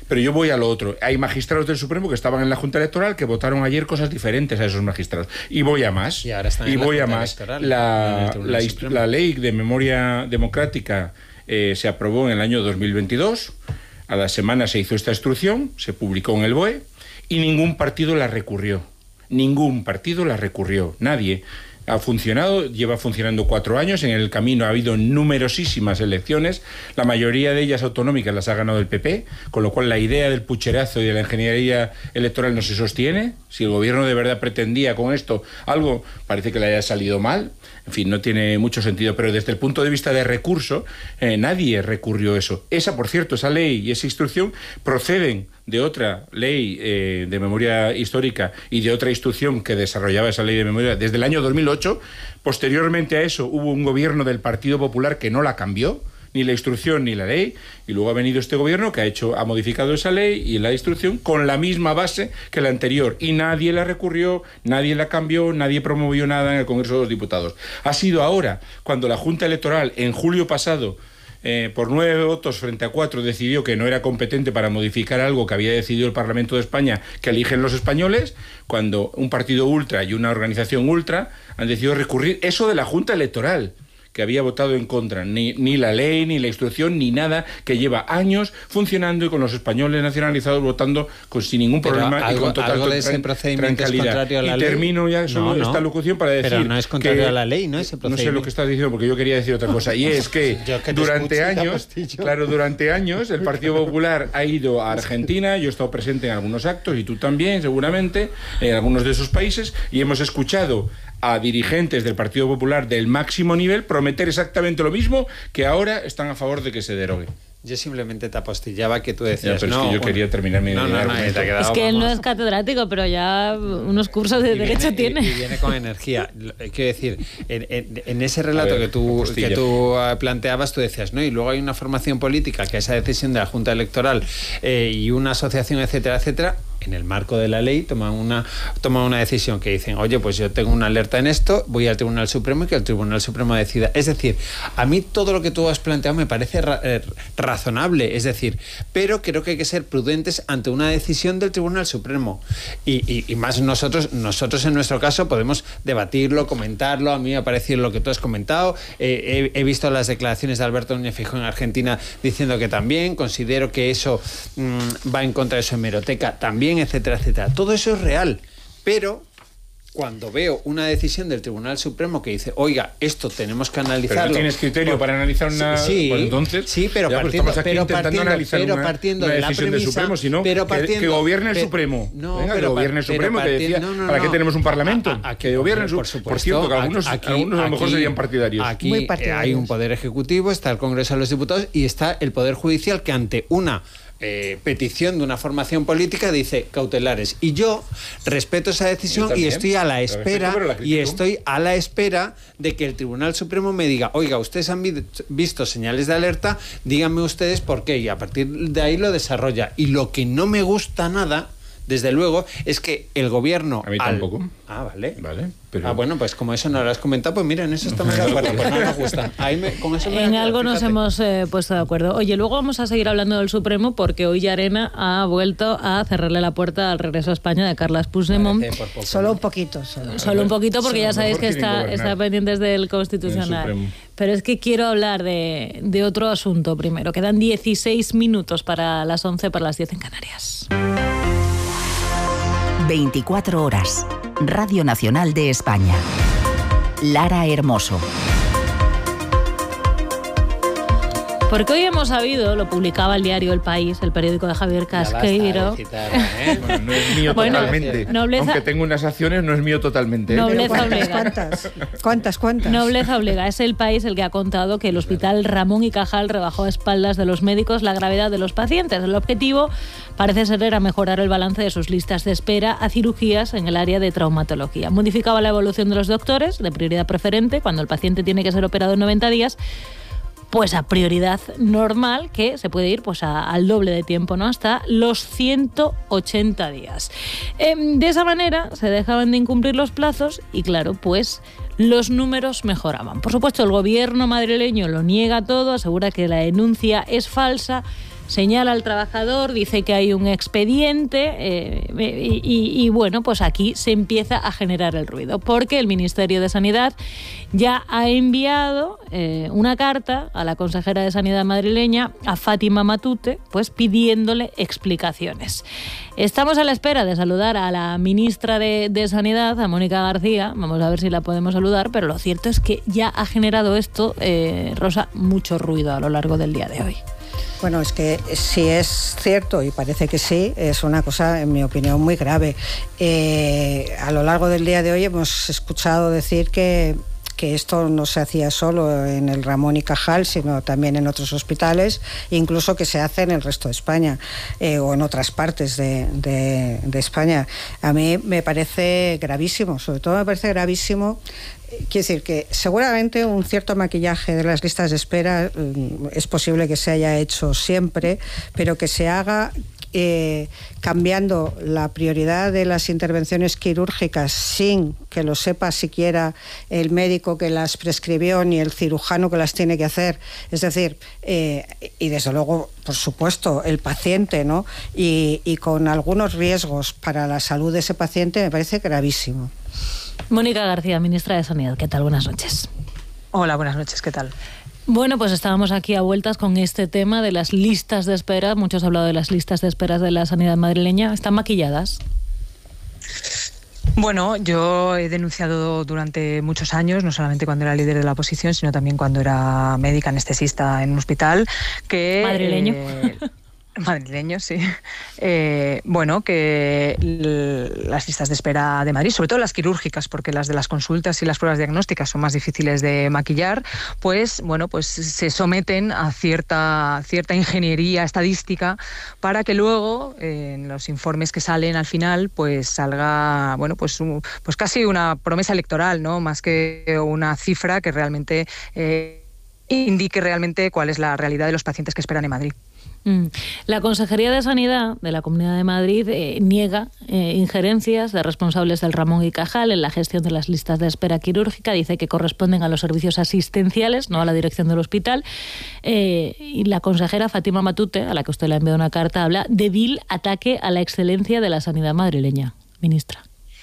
S4: Pero yo voy a lo otro. Hay magistrados del Supremo que estaban en la Junta Electoral que votaron ayer cosas diferentes a esos magistrados. Y voy a más.
S1: Y ahora están
S4: y
S1: en
S4: voy
S1: la
S4: a
S1: Junta
S4: más.
S1: Electoral,
S4: La,
S1: en el
S4: la,
S1: Supremo.
S4: la ley de memoria democrática eh, se aprobó en el año dos mil veintidós. A la semana se hizo esta instrucción, se publicó en el B O E y ningún partido la recurrió. Ningún partido la recurrió. Nadie. Ha funcionado, lleva funcionando cuatro años, en el camino ha habido numerosísimas elecciones, la mayoría de ellas autonómicas las ha ganado el P P, con lo cual la idea del pucherazo y de la ingeniería electoral no se sostiene. Si el gobierno de verdad pretendía con esto algo, parece que le haya salido mal, en fin, no tiene mucho sentido, pero desde el punto de vista de recurso, eh, nadie recurrió eso. Esa, por cierto, esa ley y esa instrucción proceden de otra ley eh, de memoria histórica y de otra instrucción que desarrollaba esa ley de memoria desde el año dos mil ocho. Posteriormente a eso hubo un gobierno del Partido Popular que no la cambió, ni la instrucción ni la ley, y luego ha venido este gobierno que ha hecho, ha modificado esa ley y la instrucción con la misma base que la anterior, y nadie la recurrió, nadie la cambió, nadie promovió nada en el Congreso de los Diputados. Ha sido ahora, cuando la Junta Electoral, en julio pasado, Eh, por nueve votos frente a cuatro, decidió que no era competente para modificar algo que había decidido el Parlamento de España, que eligen los españoles, cuando un partido ultra y una organización ultra han decidido recurrir eso de la Junta Electoral, que había votado en contra, ni, ni la ley, ni la instrucción, ni nada, que lleva años funcionando y con los españoles nacionalizados votando con, sin ningún
S1: pero
S4: problema
S1: algo,
S4: y con total
S1: algo de ese procedimiento es contrario a la
S4: y
S1: ley.
S4: termino ya solo
S1: no, no.
S4: esta locución para decir
S1: pero no es contrario
S4: que,
S1: a la ley, ¿no? Ese procedimiento.
S4: No sé lo que estás diciendo porque yo quería decir otra cosa, y es que,
S1: que
S4: durante
S1: escucho,
S4: años, claro, durante años el Partido Popular ha ido a Argentina, yo he estado presente en algunos actos y tú también, seguramente, en algunos de esos países, y hemos escuchado a dirigentes del Partido Popular del máximo nivel prometer exactamente lo mismo, que ahora están a favor de que se derogue.
S1: Yo simplemente te apostillaba que tú decías,
S4: ya, pero
S1: no,
S4: es que yo
S1: bueno,
S4: quería terminar mi
S1: no, no, no, te quedado,
S2: es que
S1: vamos.
S2: él no es catedrático, pero ya unos cursos de
S1: y
S2: derecho
S1: viene,
S2: tiene.
S1: Y, y viene con energía. Quiero decir, en, en, en ese relato
S4: ver,
S1: que tú
S4: apostilla.
S1: que tú planteabas, tú decías, ¿no? Y luego hay una formación política que esa decisión de la Junta Electoral eh, y una asociación, etcétera, etcétera, en el marco de la ley toman una toman una decisión que dicen, oye, pues yo tengo una alerta en esto, voy al Tribunal Supremo y que el Tribunal Supremo decida. Es decir, a mí todo lo que tú has planteado me parece ra eh, razonable, es decir, pero creo que hay que ser prudentes ante una decisión del Tribunal Supremo. Y, y, y más nosotros, nosotros en nuestro caso podemos debatirlo, comentarlo. A mí me ha parecido lo que tú has comentado. Eh, he, he visto las declaraciones de Alberto Núñez Feijóo en Argentina diciendo que también, considero que eso mmm, va en contra de su hemeroteca también, etcétera, etcétera. Todo eso es real, pero cuando veo una decisión del Tribunal Supremo que dice, oiga, esto tenemos que analizarlo.
S4: Pero no tienes criterio por... para analizar una...
S1: Sí,
S4: pues entonces,
S1: sí, pero
S4: ya,
S1: partiendo,
S4: pues
S1: pero
S4: intentando
S1: partiendo,
S4: analizar
S1: pero
S4: una,
S1: partiendo
S4: una
S1: de la
S4: decisión
S1: premisa,
S4: del Supremo, sino
S1: pero
S4: que,
S1: partiendo,
S4: que gobierne el
S1: pero,
S4: Supremo.
S1: No,
S4: Venga,
S1: pero,
S4: que gobierne el Supremo,
S1: partiendo,
S4: que decía,
S1: no, no,
S4: ¿para
S1: no.
S4: qué tenemos un Parlamento?
S1: A, a, a,
S4: que gobierne el Supremo. Por, por cierto, que algunos,
S1: aquí,
S4: algunos a lo mejor
S1: aquí,
S4: serían partidarios.
S1: Aquí Muy partidarios. Hay un Poder Ejecutivo, está el Congreso de los Diputados y está el Poder Judicial que ante una Eh, petición de una formación política dice cautelares, y yo respeto esa decisión y estoy a la espera la respeto, y estoy a la espera de que el Tribunal Supremo me diga, oiga, ustedes han vi visto señales de alerta, díganme ustedes por qué, y a partir de ahí lo desarrolla. Y lo que no me gusta nada, desde luego, es que el gobierno...
S4: A mí
S1: al...
S4: tampoco.
S1: Ah, vale.
S4: Vale. Pero...
S1: Ah, bueno, pues como eso no lo has comentado, pues mira, en eso estamos de acuerdo, pues no nos gusta. Ahí me, con eso me
S2: en
S1: quedado,
S2: algo nos
S1: fíjate.
S2: hemos eh, puesto de acuerdo. Oye, luego vamos a seguir hablando del Supremo porque hoy Llarena ha vuelto a cerrarle la puerta al regreso a España de Carles Puigdemont.
S3: Poco, solo ¿no? un poquito. Solo,
S2: solo un poquito porque
S3: solo
S2: ya sabéis que está, está pendientes del Constitucional. Pero es que quiero hablar de, de otro asunto primero. Quedan dieciséis minutos para las once, para las diez en Canarias.
S6: veinticuatro horas. Radio Nacional de España. Lara Hermoso.
S2: Porque hoy hemos sabido, lo publicaba el diario El País, el periódico de Javier Casqueiro.
S1: Citar, ¿eh?
S4: Bueno, no es mío
S2: Bueno,
S4: totalmente.
S2: nobleza,
S4: Aunque tengo unas acciones, no es mío totalmente. ¿eh?
S2: Nobleza
S3: ¿Cuántas,
S2: obliga.
S3: cuántas, cuántas, cuántas?
S2: Nobleza obliga. Es El País el que ha contado que el hospital Ramón y Cajal rebajó a espaldas de los médicos la gravedad de los pacientes. El objetivo parece ser era mejorar el balance de sus listas de espera a cirugías en el área de traumatología. Modificaba la evolución de los doctores de prioridad preferente cuando el paciente tiene que ser operado en noventa días, pues a prioridad normal, que se puede ir pues a, al doble de tiempo, ¿no? Hasta los ciento ochenta días. Eh, de esa manera se dejaban de incumplir los plazos y, claro, pues los números mejoraban. Por supuesto, el gobierno madrileño lo niega todo, asegura que la denuncia es falsa, señala al trabajador, dice que hay un expediente eh, y, y, y bueno, pues aquí se empieza a generar el ruido, porque el Ministerio de Sanidad ya ha enviado eh, una carta a la consejera de Sanidad madrileña, a Fátima Matute, pues pidiéndole explicaciones. Estamos a la espera de saludar a la ministra de, de Sanidad, a Mónica García. Vamos a ver si la podemos saludar, pero lo cierto es que ya ha generado esto, eh, Rosa, mucho ruido a lo largo del día de hoy.
S3: Bueno, es que si es cierto, y parece que sí, es una cosa, en mi opinión, muy grave. Eh, a lo largo del día de hoy hemos escuchado decir que que esto no se hacía solo en el Ramón y Cajal, sino también en otros hospitales, incluso que se hace en el resto de España eh, o en otras partes de, de, de España. A mí me parece gravísimo, sobre todo me parece gravísimo. Quiero decir que seguramente un cierto maquillaje de las listas de espera es posible que se haya hecho siempre, pero que se haga eh, cambiando la prioridad de las intervenciones quirúrgicas sin que lo sepa siquiera el médico que las prescribió ni el cirujano que las tiene que hacer. Es decir, eh, y desde luego, por supuesto, el paciente, ¿no? Y, y con algunos riesgos para la salud de ese paciente, me parece gravísimo.
S2: Mónica García, ministra de Sanidad, ¿qué tal? Buenas noches.
S8: Hola, buenas noches, ¿qué tal?
S2: Bueno, pues estábamos aquí a vueltas con este tema de las listas de espera. Muchos han hablado de las listas de espera de la sanidad madrileña. ¿Están maquilladas?
S8: Bueno, yo he denunciado durante muchos años, no solamente cuando era líder de la oposición, sino también cuando era médica anestesista en un hospital, que...
S2: Madrileño.
S8: Eh, Madrileño, sí. Eh, bueno, que las listas de espera de Madrid, sobre todo las quirúrgicas, porque las de las consultas y las pruebas diagnósticas son más difíciles de maquillar, pues bueno, pues se someten a cierta, cierta ingeniería estadística para que luego eh, en los informes que salen al final, pues salga, bueno, pues, un, pues casi una promesa electoral, ¿no? Más que una cifra que realmente eh, indique realmente cuál es la realidad de los pacientes que esperan en Madrid.
S2: La Consejería de Sanidad de la Comunidad de Madrid eh, niega eh, injerencias de responsables del Ramón y Cajal en la gestión de las listas de espera quirúrgica. Dice que corresponden a los servicios asistenciales, no a la dirección del hospital. Eh, y la consejera Fátima Matute, a la que usted le ha enviado una carta, habla de vil ataque a la excelencia de la sanidad madrileña. Ministra.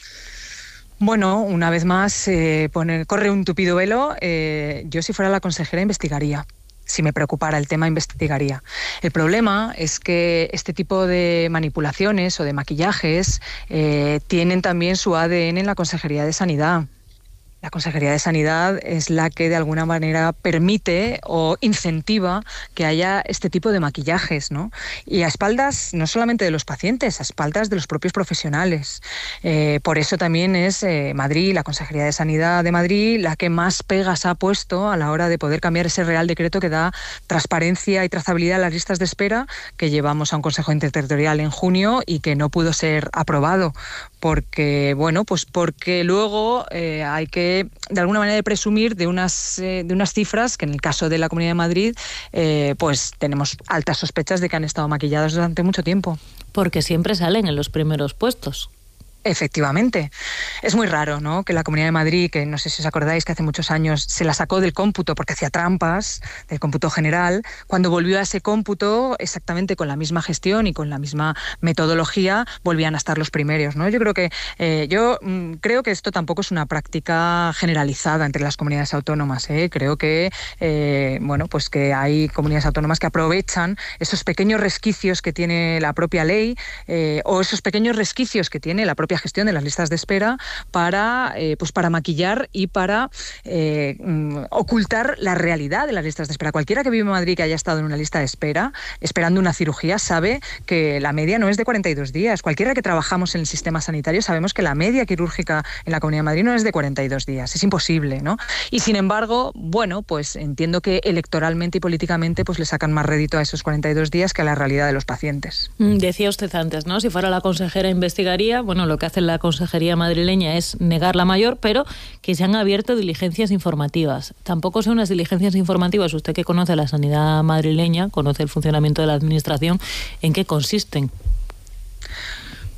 S8: Bueno, una vez más, eh, pone, corre un tupido velo. Eh, yo, si fuera la consejera, investigaría. Si me preocupara el tema, investigaría. El problema es que este tipo de manipulaciones o de maquillajes eh, tienen también su A D N en la Consejería de Sanidad. La Consejería de Sanidad es la que de alguna manera permite o incentiva que haya este tipo de maquillajes, ¿no? Y a espaldas no solamente de los pacientes, a espaldas de los propios profesionales. Eh, por eso también es eh, Madrid, la Consejería de Sanidad de Madrid, la que más pegas ha puesto a la hora de poder cambiar ese Real Decreto que da transparencia y trazabilidad a las listas de espera, que llevamos a un Consejo Interterritorial en junio y que no pudo ser aprobado. Porque, bueno, pues porque luego eh, hay que de alguna manera de presumir de unas, eh, de unas cifras que en el caso de la Comunidad de Madrid eh, pues tenemos altas sospechas de que han estado maquilladas durante mucho tiempo.
S2: Porque siempre salen en los primeros puestos.
S8: Efectivamente. Es muy raro, ¿no?, que la Comunidad de Madrid, que no sé si os acordáis que hace muchos años se la sacó del cómputo porque hacía trampas, del cómputo general, cuando volvió a ese cómputo exactamente con la misma gestión y con la misma metodología, volvían a estar los primeros, ¿no? Yo creo que eh, yo mm, creo que esto tampoco es una práctica generalizada entre las comunidades autónomas, ¿eh? Creo que eh, bueno, pues que hay comunidades autónomas que aprovechan esos pequeños resquicios que tiene la propia ley eh, o esos pequeños resquicios que tiene la propia gestión de las listas de espera para, eh, pues para maquillar y para eh, ocultar la realidad de las listas de espera. Cualquiera que vive en Madrid que haya estado en una lista de espera esperando una cirugía sabe que la media no es de cuarenta y dos días. Cualquiera que trabajamos en el sistema sanitario sabemos que la media quirúrgica en la Comunidad de Madrid no es de cuarenta y dos días. Es imposible, ¿no? Y sin embargo, bueno, pues entiendo que electoralmente y políticamente pues le sacan más rédito a esos cuarenta y dos días que a la realidad de los pacientes.
S2: Decía usted antes, ¿no? Si fuera la consejera investigaría. Bueno, lo que hace la Consejería madrileña es negar la mayor, pero que se han abierto diligencias informativas. Tampoco son unas diligencias informativas, usted que conoce la sanidad madrileña, conoce el funcionamiento de la administración, ¿en qué consisten?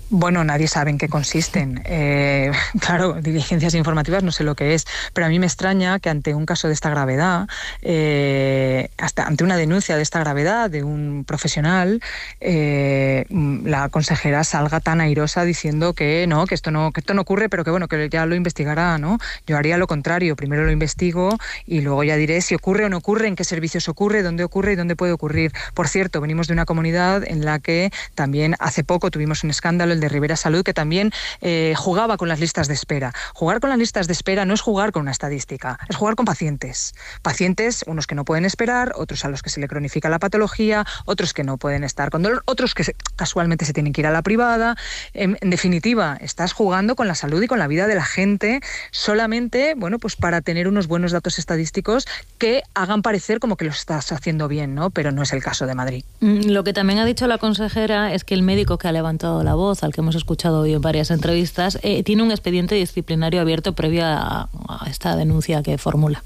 S8: Bueno, nadie sabe en qué consisten. Eh, claro, diligencias informativas no sé lo que es, pero a mí me extraña que ante un caso de esta gravedad, eh, hasta ante una denuncia de esta gravedad de un profesional, eh, la consejera salga tan airosa diciendo que no, que esto no, que esto no ocurre, pero que bueno, que ya lo investigará, ¿no? Yo haría lo contrario, primero lo investigo y luego ya diré si ocurre o no ocurre, en qué servicios ocurre, dónde ocurre y dónde puede ocurrir. Por cierto, venimos de una comunidad en la que también hace poco tuvimos un escándalo, de Rivera Salud, que también eh, jugaba con las listas de espera. Jugar con las listas de espera no es jugar con una estadística, es jugar con pacientes. Pacientes, unos que no pueden esperar, otros a los que se le cronifica la patología, otros que no pueden estar con dolor, otros que se, casualmente se tienen que ir a la privada. En, en definitiva, estás jugando con la salud y con la vida de la gente solamente, bueno, pues para tener unos buenos datos estadísticos que hagan parecer como que lo estás haciendo bien, ¿no? Pero no es el caso de Madrid.
S2: Lo que también ha dicho la consejera es que el médico que ha levantado la voz, al que hemos escuchado hoy en varias entrevistas, eh, tiene un expediente disciplinario abierto previo a, a esta denuncia que formula.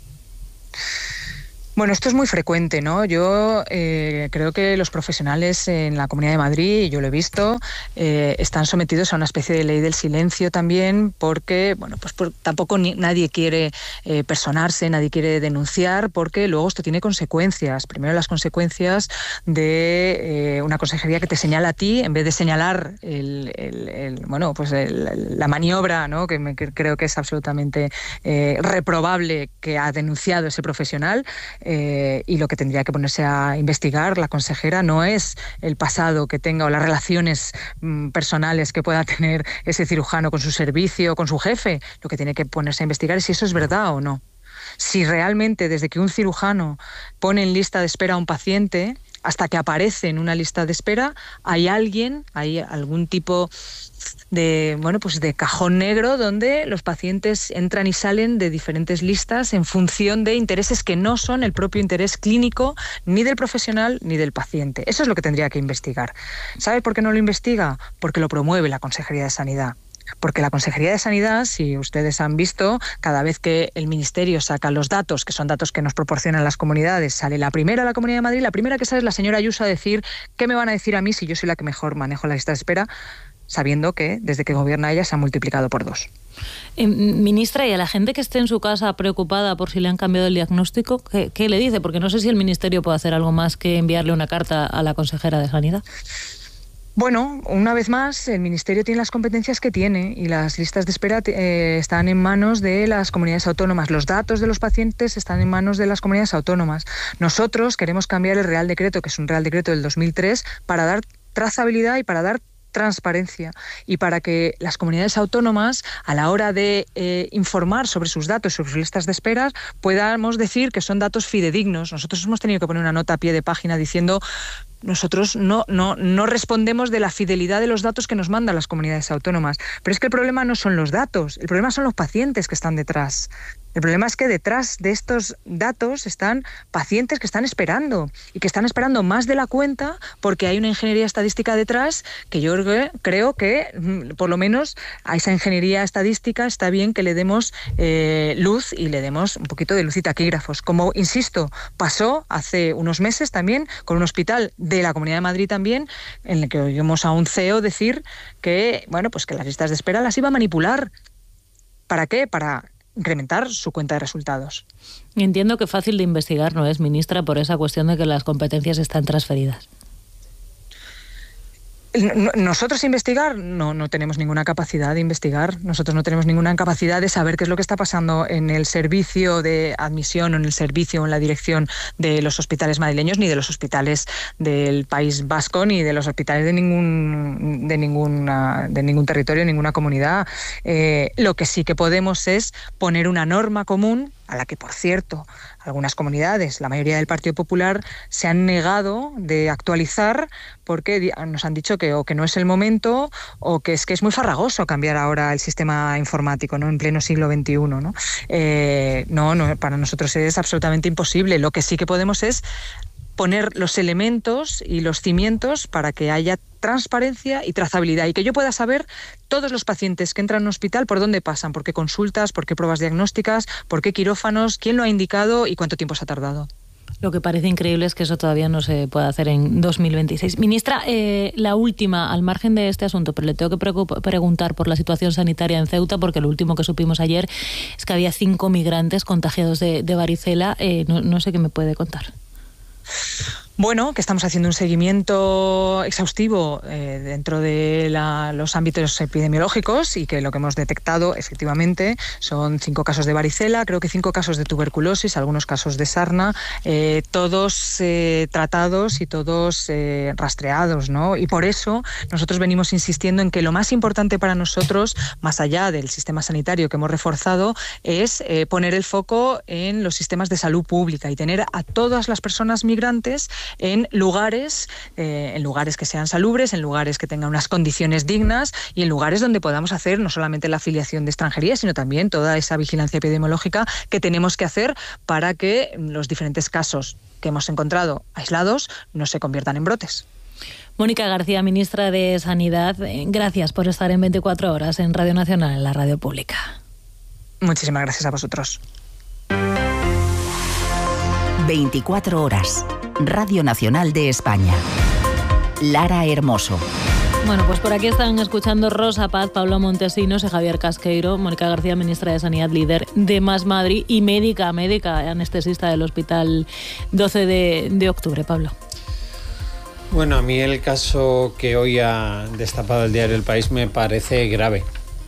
S8: Bueno, esto es muy frecuente, ¿no? Yo eh, creo que los profesionales en la Comunidad de Madrid, y yo lo he visto, eh, están sometidos a una especie de ley del silencio también, porque, bueno, pues por, tampoco ni, nadie quiere eh, personarse, nadie quiere denunciar, porque luego esto tiene consecuencias. Primero, las consecuencias de eh, una consejería que te señala a ti, en vez de señalar el, el, el bueno, pues el, la maniobra, ¿no? Que, me, que creo que es absolutamente eh, reprobable que ha denunciado ese profesional. Eh, y lo que tendría que ponerse a investigar la consejera no es el pasado que tenga o las relaciones mm, personales que pueda tener ese cirujano con su servicio, con su jefe. Lo que tiene que ponerse a investigar es si eso es verdad o no. Si realmente desde que un cirujano pone en lista de espera a un paciente hasta que aparece en una lista de espera, hay alguien, hay algún tipo de, bueno, pues de cajón negro donde los pacientes entran y salen de diferentes listas en función de intereses que no son el propio interés clínico ni del profesional ni del paciente. Eso es lo que tendría que investigar. ¿Sabe por qué no lo investiga? Porque lo promueve la Consejería de Sanidad. Porque la Consejería de Sanidad, si ustedes han visto, cada vez que el Ministerio saca los datos, que son datos que nos proporcionan las comunidades, sale la primera a la Comunidad de Madrid, la primera que sale es la señora Ayuso a decir ¿qué me van a decir a mí si yo soy la que mejor manejo la lista de espera? Sabiendo que desde que gobierna ella se ha multiplicado por dos.
S2: Eh, ministra, y a la gente que esté en su casa preocupada por si le han cambiado el diagnóstico, ¿qué, qué le dice? Porque no sé si el Ministerio puede hacer algo más que enviarle una carta a la consejera de Sanidad.
S8: Bueno, una vez más, el Ministerio tiene las competencias que tiene y las listas de espera eh, están en manos de las comunidades autónomas. Los datos de los pacientes están en manos de las comunidades autónomas. Nosotros queremos cambiar el Real Decreto, que es un Real Decreto del dos mil tres, para dar trazabilidad y para dar transparencia y para que las comunidades autónomas, a la hora de eh, informar sobre sus datos, sobre sus listas de esperas, podamos decir que son datos fidedignos. Nosotros hemos tenido que poner una nota a pie de página diciendo nosotros no, no, no respondemos de la fidelidad de los datos que nos mandan las comunidades autónomas. Pero es que el problema no son los datos, el problema son los pacientes que están detrás. El problema es que detrás de estos datos están pacientes que están esperando y que están esperando más de la cuenta porque hay una ingeniería estadística detrás que yo creo que por lo menos a esa ingeniería estadística está bien que le demos eh, luz y le demos un poquito de luz y taquígrafos. Como, insisto, pasó hace unos meses también con un hospital de la Comunidad de Madrid también en el que oímos a un C E O decir que, bueno, pues que las listas de espera las iba a manipular. ¿Para qué? Para incrementar su cuenta de resultados.
S2: Entiendo que fácil de investigar no es, ministra, por esa cuestión de que las competencias están transferidas.
S8: Nosotros investigar, no, no tenemos ninguna capacidad de investigar. Nosotros no tenemos ninguna capacidad de saber qué es lo que está pasando en el servicio de admisión o en el servicio o en la dirección de los hospitales madrileños, ni de los hospitales del País Vasco, ni de los hospitales de ningún, de ninguna, de ningún territorio, ninguna comunidad. Eh, lo que sí que podemos es poner una norma común, a la que, por cierto, algunas comunidades, la mayoría del Partido Popular, se han negado de actualizar porque nos han dicho que o que no es el momento o que es que es muy farragoso cambiar ahora el sistema informático, ¿no?, en pleno siglo veintiuno, ¿no? Eh, no, no, para nosotros es absolutamente imposible. Lo que sí que podemos es poner los elementos y los cimientos para que haya transparencia y trazabilidad y que yo pueda saber todos los pacientes que entran a un hospital por dónde pasan, por qué consultas, por qué pruebas diagnósticas, por qué quirófanos, quién lo ha indicado y cuánto tiempo se ha tardado.
S2: Lo que parece increíble es que eso todavía no se puede hacer en dos mil veintiséis. Ministra, eh, la última, al margen de este asunto, pero le tengo que preguntar por la situación sanitaria en Ceuta, porque lo último que supimos ayer es que había cinco migrantes contagiados de, de varicela. Eh, no, no sé qué me puede contar.
S8: Bueno, que estamos haciendo un seguimiento exhaustivo eh, dentro de la, los ámbitos epidemiológicos y que lo que hemos detectado efectivamente son cinco casos de varicela, creo que cinco casos de tuberculosis, algunos casos de sarna, eh, todos eh, tratados y todos eh, rastreados, ¿no? Y por eso nosotros venimos insistiendo en que lo más importante para nosotros, más allá del sistema sanitario que hemos reforzado, es eh, poner el foco en los sistemas de salud pública y tener a todas las personas migrantes en lugares, eh, en lugares que sean salubres, en lugares que tengan unas condiciones dignas y en lugares donde podamos hacer no solamente la afiliación de extranjería, sino también toda esa vigilancia epidemiológica que tenemos que hacer para que los diferentes casos que hemos encontrado aislados no se conviertan en brotes.
S2: Mónica García, ministra de Sanidad, gracias por estar en veinticuatro horas en Radio Nacional, en la radio pública.
S8: Muchísimas gracias a vosotros.
S6: veinticuatro horas. Radio Nacional de España. Lara Hermoso.
S2: Bueno, pues por aquí están escuchando Rosa Paz, Pablo Montesinos y Javier Casqueiro. Mónica García, ministra de Sanidad, líder de Más Madrid y médica, médica, anestesista del Hospital doce de octubre. Pablo.
S1: Bueno, a mí el caso que hoy ha destapado el diario El País me parece grave.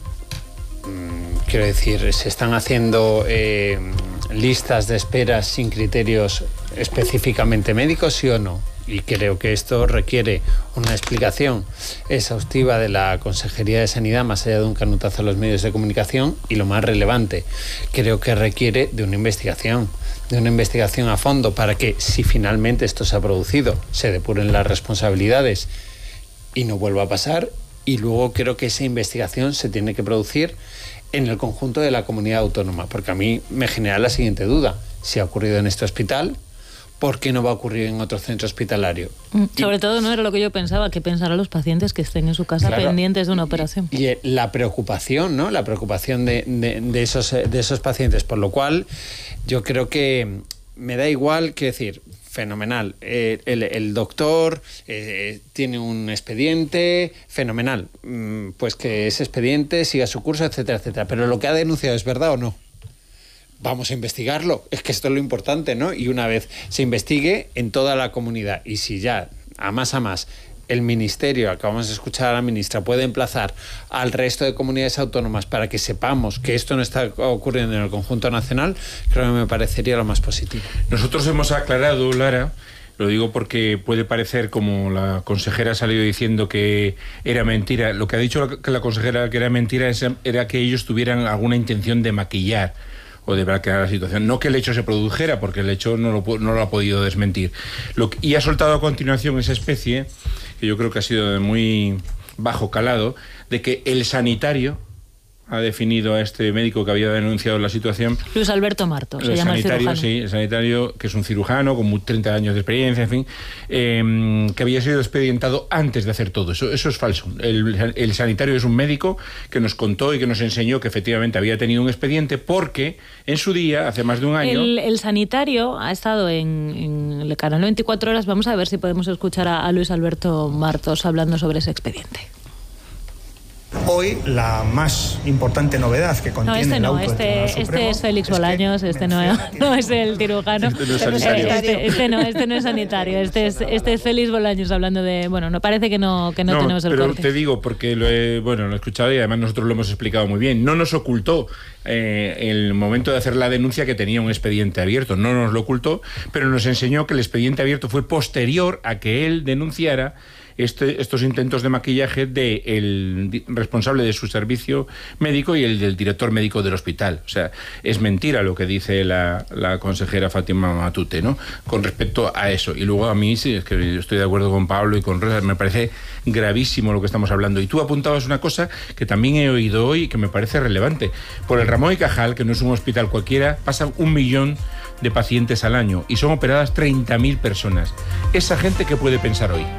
S1: Quiero decir, se están haciendo eh, listas de espera sin criterios específicamente médicos, ¿sí o no? Y creo que esto requiere una explicación exhaustiva de la Consejería de Sanidad, más allá de un canutazo a los medios de comunicación, y lo más relevante, creo que requiere de una investigación, de una investigación a fondo para que, si finalmente esto se ha producido, se depuren las responsabilidades y no vuelva a pasar. Y luego creo que esa investigación se tiene que producir en el conjunto de la comunidad autónoma, porque a mí me genera la siguiente duda: si ha ocurrido en este hospital, ¿por qué no va a ocurrir en otro centro hospitalario?
S2: Mm, sobre y, todo no era lo que yo pensaba, que pensarán los pacientes que estén en su casa claro, pendientes de una operación.
S1: Y, y la preocupación, ¿no? La preocupación de, de, de, esos, de esos pacientes, por lo cual yo creo que me da igual, que decir, fenomenal. Eh, el, el doctor eh, tiene un expediente, fenomenal. Mm, pues que ese expediente siga su curso, etcétera, etcétera. Pero lo que ha denunciado, ¿es verdad o no? Vamos a investigarlo. Es que esto es lo importante, ¿no? Y una vez se investigue en toda la comunidad, y si ya, a más a más, el Ministerio, acabamos de escuchar a la ministra, puede emplazar al resto de comunidades autónomas para que sepamos que esto no está ocurriendo en el conjunto nacional, creo que me parecería lo más positivo.
S4: Nosotros hemos aclarado, Lara, lo digo porque puede parecer, como la consejera ha salido diciendo que era mentira, lo que ha dicho la, que la consejera que era mentira es, era que ellos tuvieran alguna intención de maquillar o de blanquear la situación. No que el hecho se produjera, porque el hecho no lo, no lo ha podido desmentir. Lo que, y ha soltado a continuación esa especie, que yo creo que ha sido de muy bajo calado, de que el sanitario ha definido a este médico que había denunciado la situación.
S2: Luis Alberto Martos, se
S4: el
S2: llama
S4: sanitario,
S2: el cirujano.
S4: Sí, el sanitario, que es un cirujano con treinta años de experiencia, en fin, eh, que había sido expedientado antes de hacer todo eso. Eso es falso. El, el sanitario es un médico que nos contó y que nos enseñó que efectivamente había tenido un expediente porque en su día, hace más de un año...
S2: El, el sanitario ha estado en, en el canal veinticuatro horas. Vamos a ver si podemos escuchar a, a Luis Alberto Martos hablando sobre ese expediente.
S7: Hoy la más importante novedad que contiene
S2: no, este
S7: el
S2: no,
S7: auto
S2: este, este es Félix Bolaños, es este no, no es el cirujano,
S4: este no es,
S2: este, este, no, este no es sanitario, este es, este es Félix Bolaños hablando de, bueno, no parece que no, que no, no tenemos el
S4: pero
S2: corte.
S4: Te digo, porque lo he, bueno, lo he escuchado y además nosotros lo hemos explicado muy bien, no nos ocultó eh, el momento de hacer la denuncia que tenía un expediente abierto, no nos lo ocultó, pero nos enseñó que el expediente abierto fue posterior a que él denunciara Este, estos intentos de maquillaje del responsable de su servicio médico y el del director médico del hospital. O sea, es mentira lo que dice la, la consejera Fátima Matute, ¿no? Con respecto a eso. Y luego a mí, sí, es que yo estoy de acuerdo con Pablo y con Rosa, me parece gravísimo lo que estamos hablando. Y tú apuntabas una cosa que también he oído hoy y que me parece relevante. Por el Ramón y Cajal, que no es un hospital cualquiera, pasan un millón de pacientes al año y son operadas treinta mil personas. ¿Esa gente qué puede pensar hoy?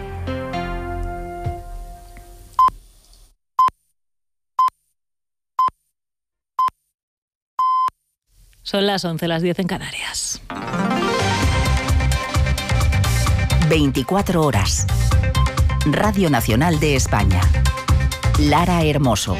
S2: Son las once, las diez en Canarias.
S6: veinticuatro horas. Radio Nacional de España. Lara Hermoso.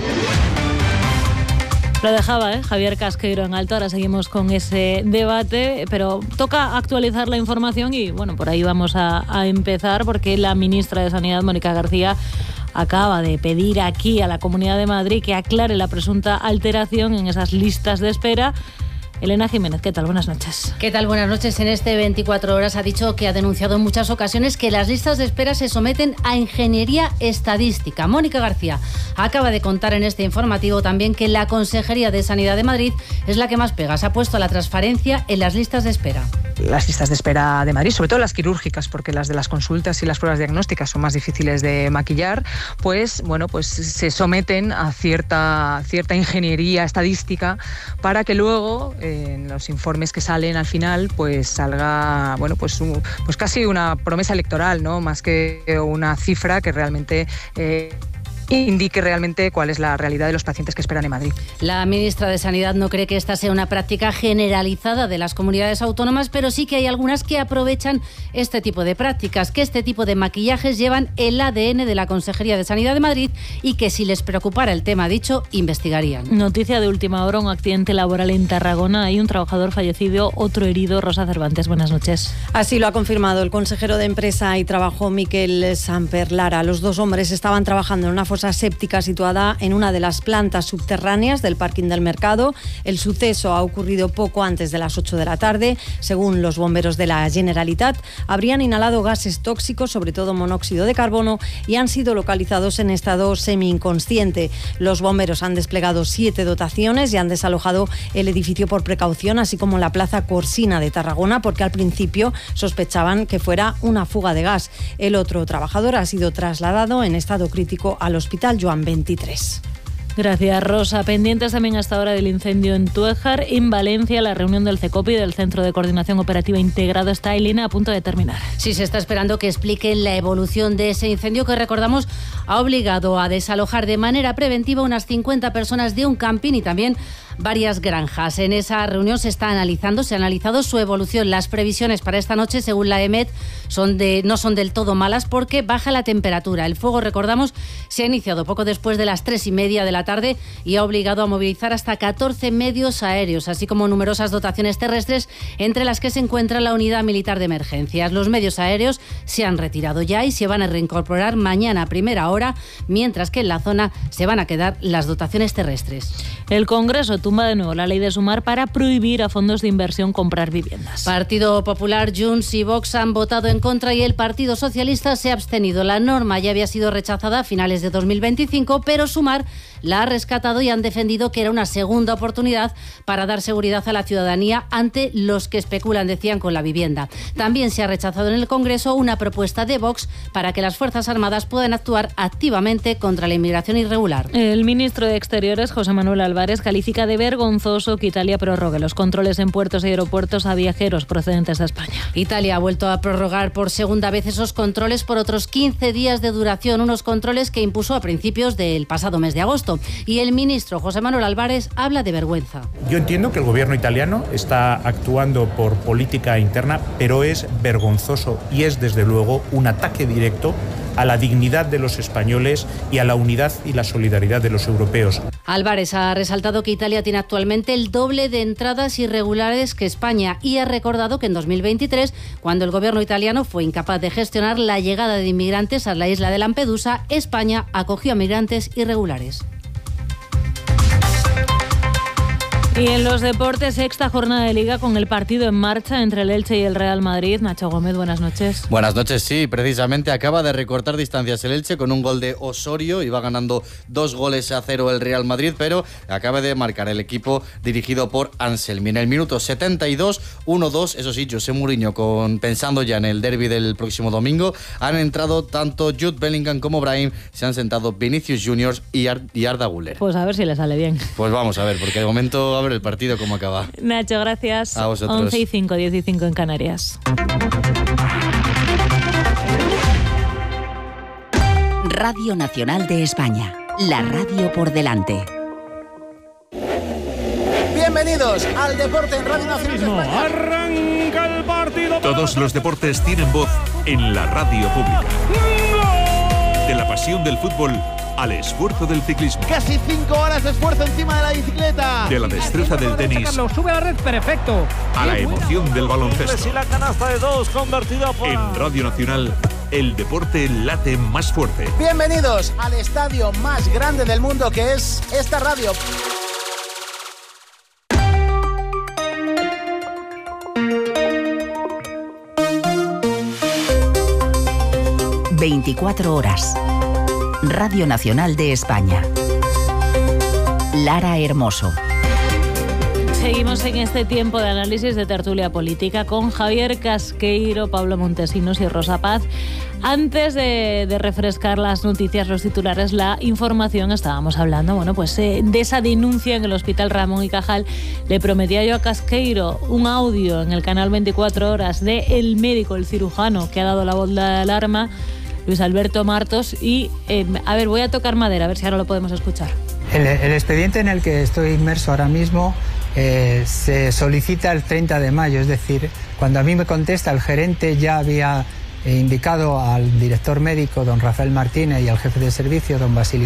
S2: Lo dejaba, ¿eh? Javier Casqueiro en alto. Ahora seguimos con ese debate, pero toca actualizar la información y, bueno, por ahí vamos a, a empezar, porque la ministra de Sanidad, Mónica García, acaba de pedir aquí a la Comunidad de Madrid que aclare la presunta alteración en esas listas de espera. Elena Jiménez, ¿qué tal? Buenas noches.
S9: ¿Qué tal? Buenas noches. En este veinticuatro horas ha dicho que ha denunciado en muchas ocasiones que las listas de espera se someten a ingeniería estadística. Mónica García acaba de contar en este informativo también que la Consejería de Sanidad de Madrid es la que más pegas ha puesto a la transparencia en las listas de espera.
S8: Las listas de espera de Madrid, sobre todo las quirúrgicas, porque las de las consultas y las pruebas diagnósticas son más difíciles de maquillar, pues bueno, pues se someten a cierta, cierta ingeniería estadística para que luego en los informes que salen al final pues salga, bueno, pues, un, pues casi una promesa electoral, ¿no? Más que una cifra que realmente eh, indique realmente cuál es la realidad de los pacientes que esperan en Madrid.
S9: La ministra de Sanidad no cree que esta sea una práctica generalizada de las comunidades autónomas, pero sí que hay algunas que aprovechan este tipo de prácticas, que este tipo de maquillajes llevan el A D N de la Consejería de Sanidad de Madrid y que si les preocupara el tema dicho, investigarían.
S2: Noticia de última hora, un accidente laboral en Tarragona. Hay un trabajador fallecido, otro herido. Rosa Cervantes, buenas noches.
S10: Así lo ha confirmado el consejero de Empresa y Trabajo, Miquel Samper Lara. Los dos hombres estaban trabajando en una fosa séptica situada en una de las plantas subterráneas del parking del Mercado. El suceso ha ocurrido poco antes de las ocho de la tarde. Según los bomberos de la Generalitat, habrían inhalado gases tóxicos, sobre todo monóxido de carbono, y han sido localizados en estado semi-inconsciente. Los bomberos han desplegado siete dotaciones y han desalojado el edificio por precaución, así como la plaza Corsina de Tarragona, porque al principio sospechaban que fuera una fuga de gas. El otro trabajador ha sido trasladado en estado crítico al Hospital Joan veintitrés.
S2: Gracias, Rosa. Pendientes también hasta ahora del incendio en Túejar. En Valencia, la reunión del CECOPI, del Centro de Coordinación Operativa Integrado, está, Elena, a punto de terminar.
S9: Sí, se está esperando que expliquen la evolución de ese incendio que, recordamos, ha obligado a desalojar de manera preventiva unas cincuenta personas de un camping y también varias granjas. En esa reunión se está analizando, se ha analizado su evolución. Las previsiones para esta noche, según la EMET, son de, no son del todo malas porque baja la temperatura. El fuego, recordamos, se ha iniciado poco después de las tres y media de la tarde y ha obligado a movilizar hasta catorce medios aéreos, así como numerosas dotaciones terrestres, entre las que se encuentra la Unidad Militar de Emergencias. Los medios aéreos se han retirado ya y se van a reincorporar mañana a primera hora, mientras que en la zona se van a quedar las dotaciones terrestres.
S2: El Congreso tumba de nuevo la ley de Sumar para prohibir a fondos de inversión comprar viviendas.
S9: Partido Popular, Junts y Vox han votado en contra y el Partido Socialista se ha abstenido. La norma ya había sido rechazada a finales de dos mil veinticinco, pero Sumar la ha rescatado y han defendido que era una segunda oportunidad para dar seguridad a la ciudadanía ante los que especulan, decían, con la vivienda. También se ha rechazado en el Congreso una propuesta de Vox para que las Fuerzas Armadas puedan actuar activamente contra la inmigración irregular.
S2: El ministro de Exteriores, José Manuel Álvarez, califica de vergonzoso que Italia prorrogue los controles en puertos y aeropuertos a viajeros procedentes de España.
S9: Italia ha vuelto a prorrogar por segunda vez esos controles por otros quince días de duración, unos controles que impuso a principios del pasado mes de agosto. Y el ministro José Manuel Álvarez habla de vergüenza.
S11: Yo entiendo que el gobierno italiano está actuando por política interna, pero es vergonzoso y es desde luego un ataque directo a la dignidad de los españoles y a la unidad y la solidaridad de los europeos.
S9: Álvarez ha resaltado que Italia tiene actualmente el doble de entradas irregulares que España y ha recordado que en dos mil veintitrés, cuando el gobierno italiano fue incapaz de gestionar la llegada de inmigrantes a la isla de Lampedusa, España acogió a migrantes irregulares.
S2: Y en los deportes, sexta jornada de Liga con el partido en marcha entre el Elche y el Real Madrid. Nacho Gómez, buenas noches.
S12: Buenas noches, sí, precisamente acaba de recortar distancias el Elche con un gol de Osorio. Iba ganando dos goles a cero el Real Madrid, pero acaba de marcar el equipo dirigido por Anselmi. En el minuto setenta y dos, uno dos, eso sí, José Mourinho, con, pensando ya en el derbi del próximo domingo, han entrado tanto Jude Bellingham como Brahim, se han sentado Vinicius Junior y, Ar- y Arda Güler.
S2: Pues a ver si le sale bien.
S12: Pues vamos a ver, porque de momento a ver el partido cómo acaba.
S2: Nacho, gracias.
S12: A vosotros.
S2: once y cinco, diez y cinco en Canarias.
S6: Radio Nacional de España, la radio por delante.
S13: Bienvenidos al Deporte en Radio Nacional de España.
S14: Arranca el partido.
S13: Todos los deportes tienen voz en la radio pública. De la pasión del fútbol al esfuerzo del ciclismo.
S14: Casi cinco horas de esfuerzo encima de la bicicleta.
S13: De la destreza del tenis.
S15: Sube a la red, perfecto.
S13: A la emoción del baloncesto.
S16: Y la canasta de dos convertida por...
S13: En Radio Nacional, el deporte late más fuerte.
S14: Bienvenidos al estadio más grande del mundo, que es esta radio.
S6: veinticuatro horas. Radio Nacional de España. Lara Hermoso.
S2: Seguimos en este tiempo de análisis de tertulia política con Javier Casqueiro, Pablo Montesinos y Rosa Paz. Antes de, de refrescar las noticias, los titulares, la información, estábamos hablando, bueno, pues eh, de esa denuncia en el Hospital Ramón y Cajal. Le prometía yo a Casqueiro un audio en el canal veinticuatro horas de el médico, el cirujano que ha dado la voz de alarma, Luis Alberto Martos, y eh, a ver, voy a tocar madera, a ver si ahora lo podemos escuchar.
S17: El, el expediente en el que estoy inmerso ahora mismo eh, se solicita el treinta de mayo, es decir, cuando a mí me contesta el gerente ya había eh, indicado al director médico, don Rafael Martínez, y al jefe de servicio, don Basilio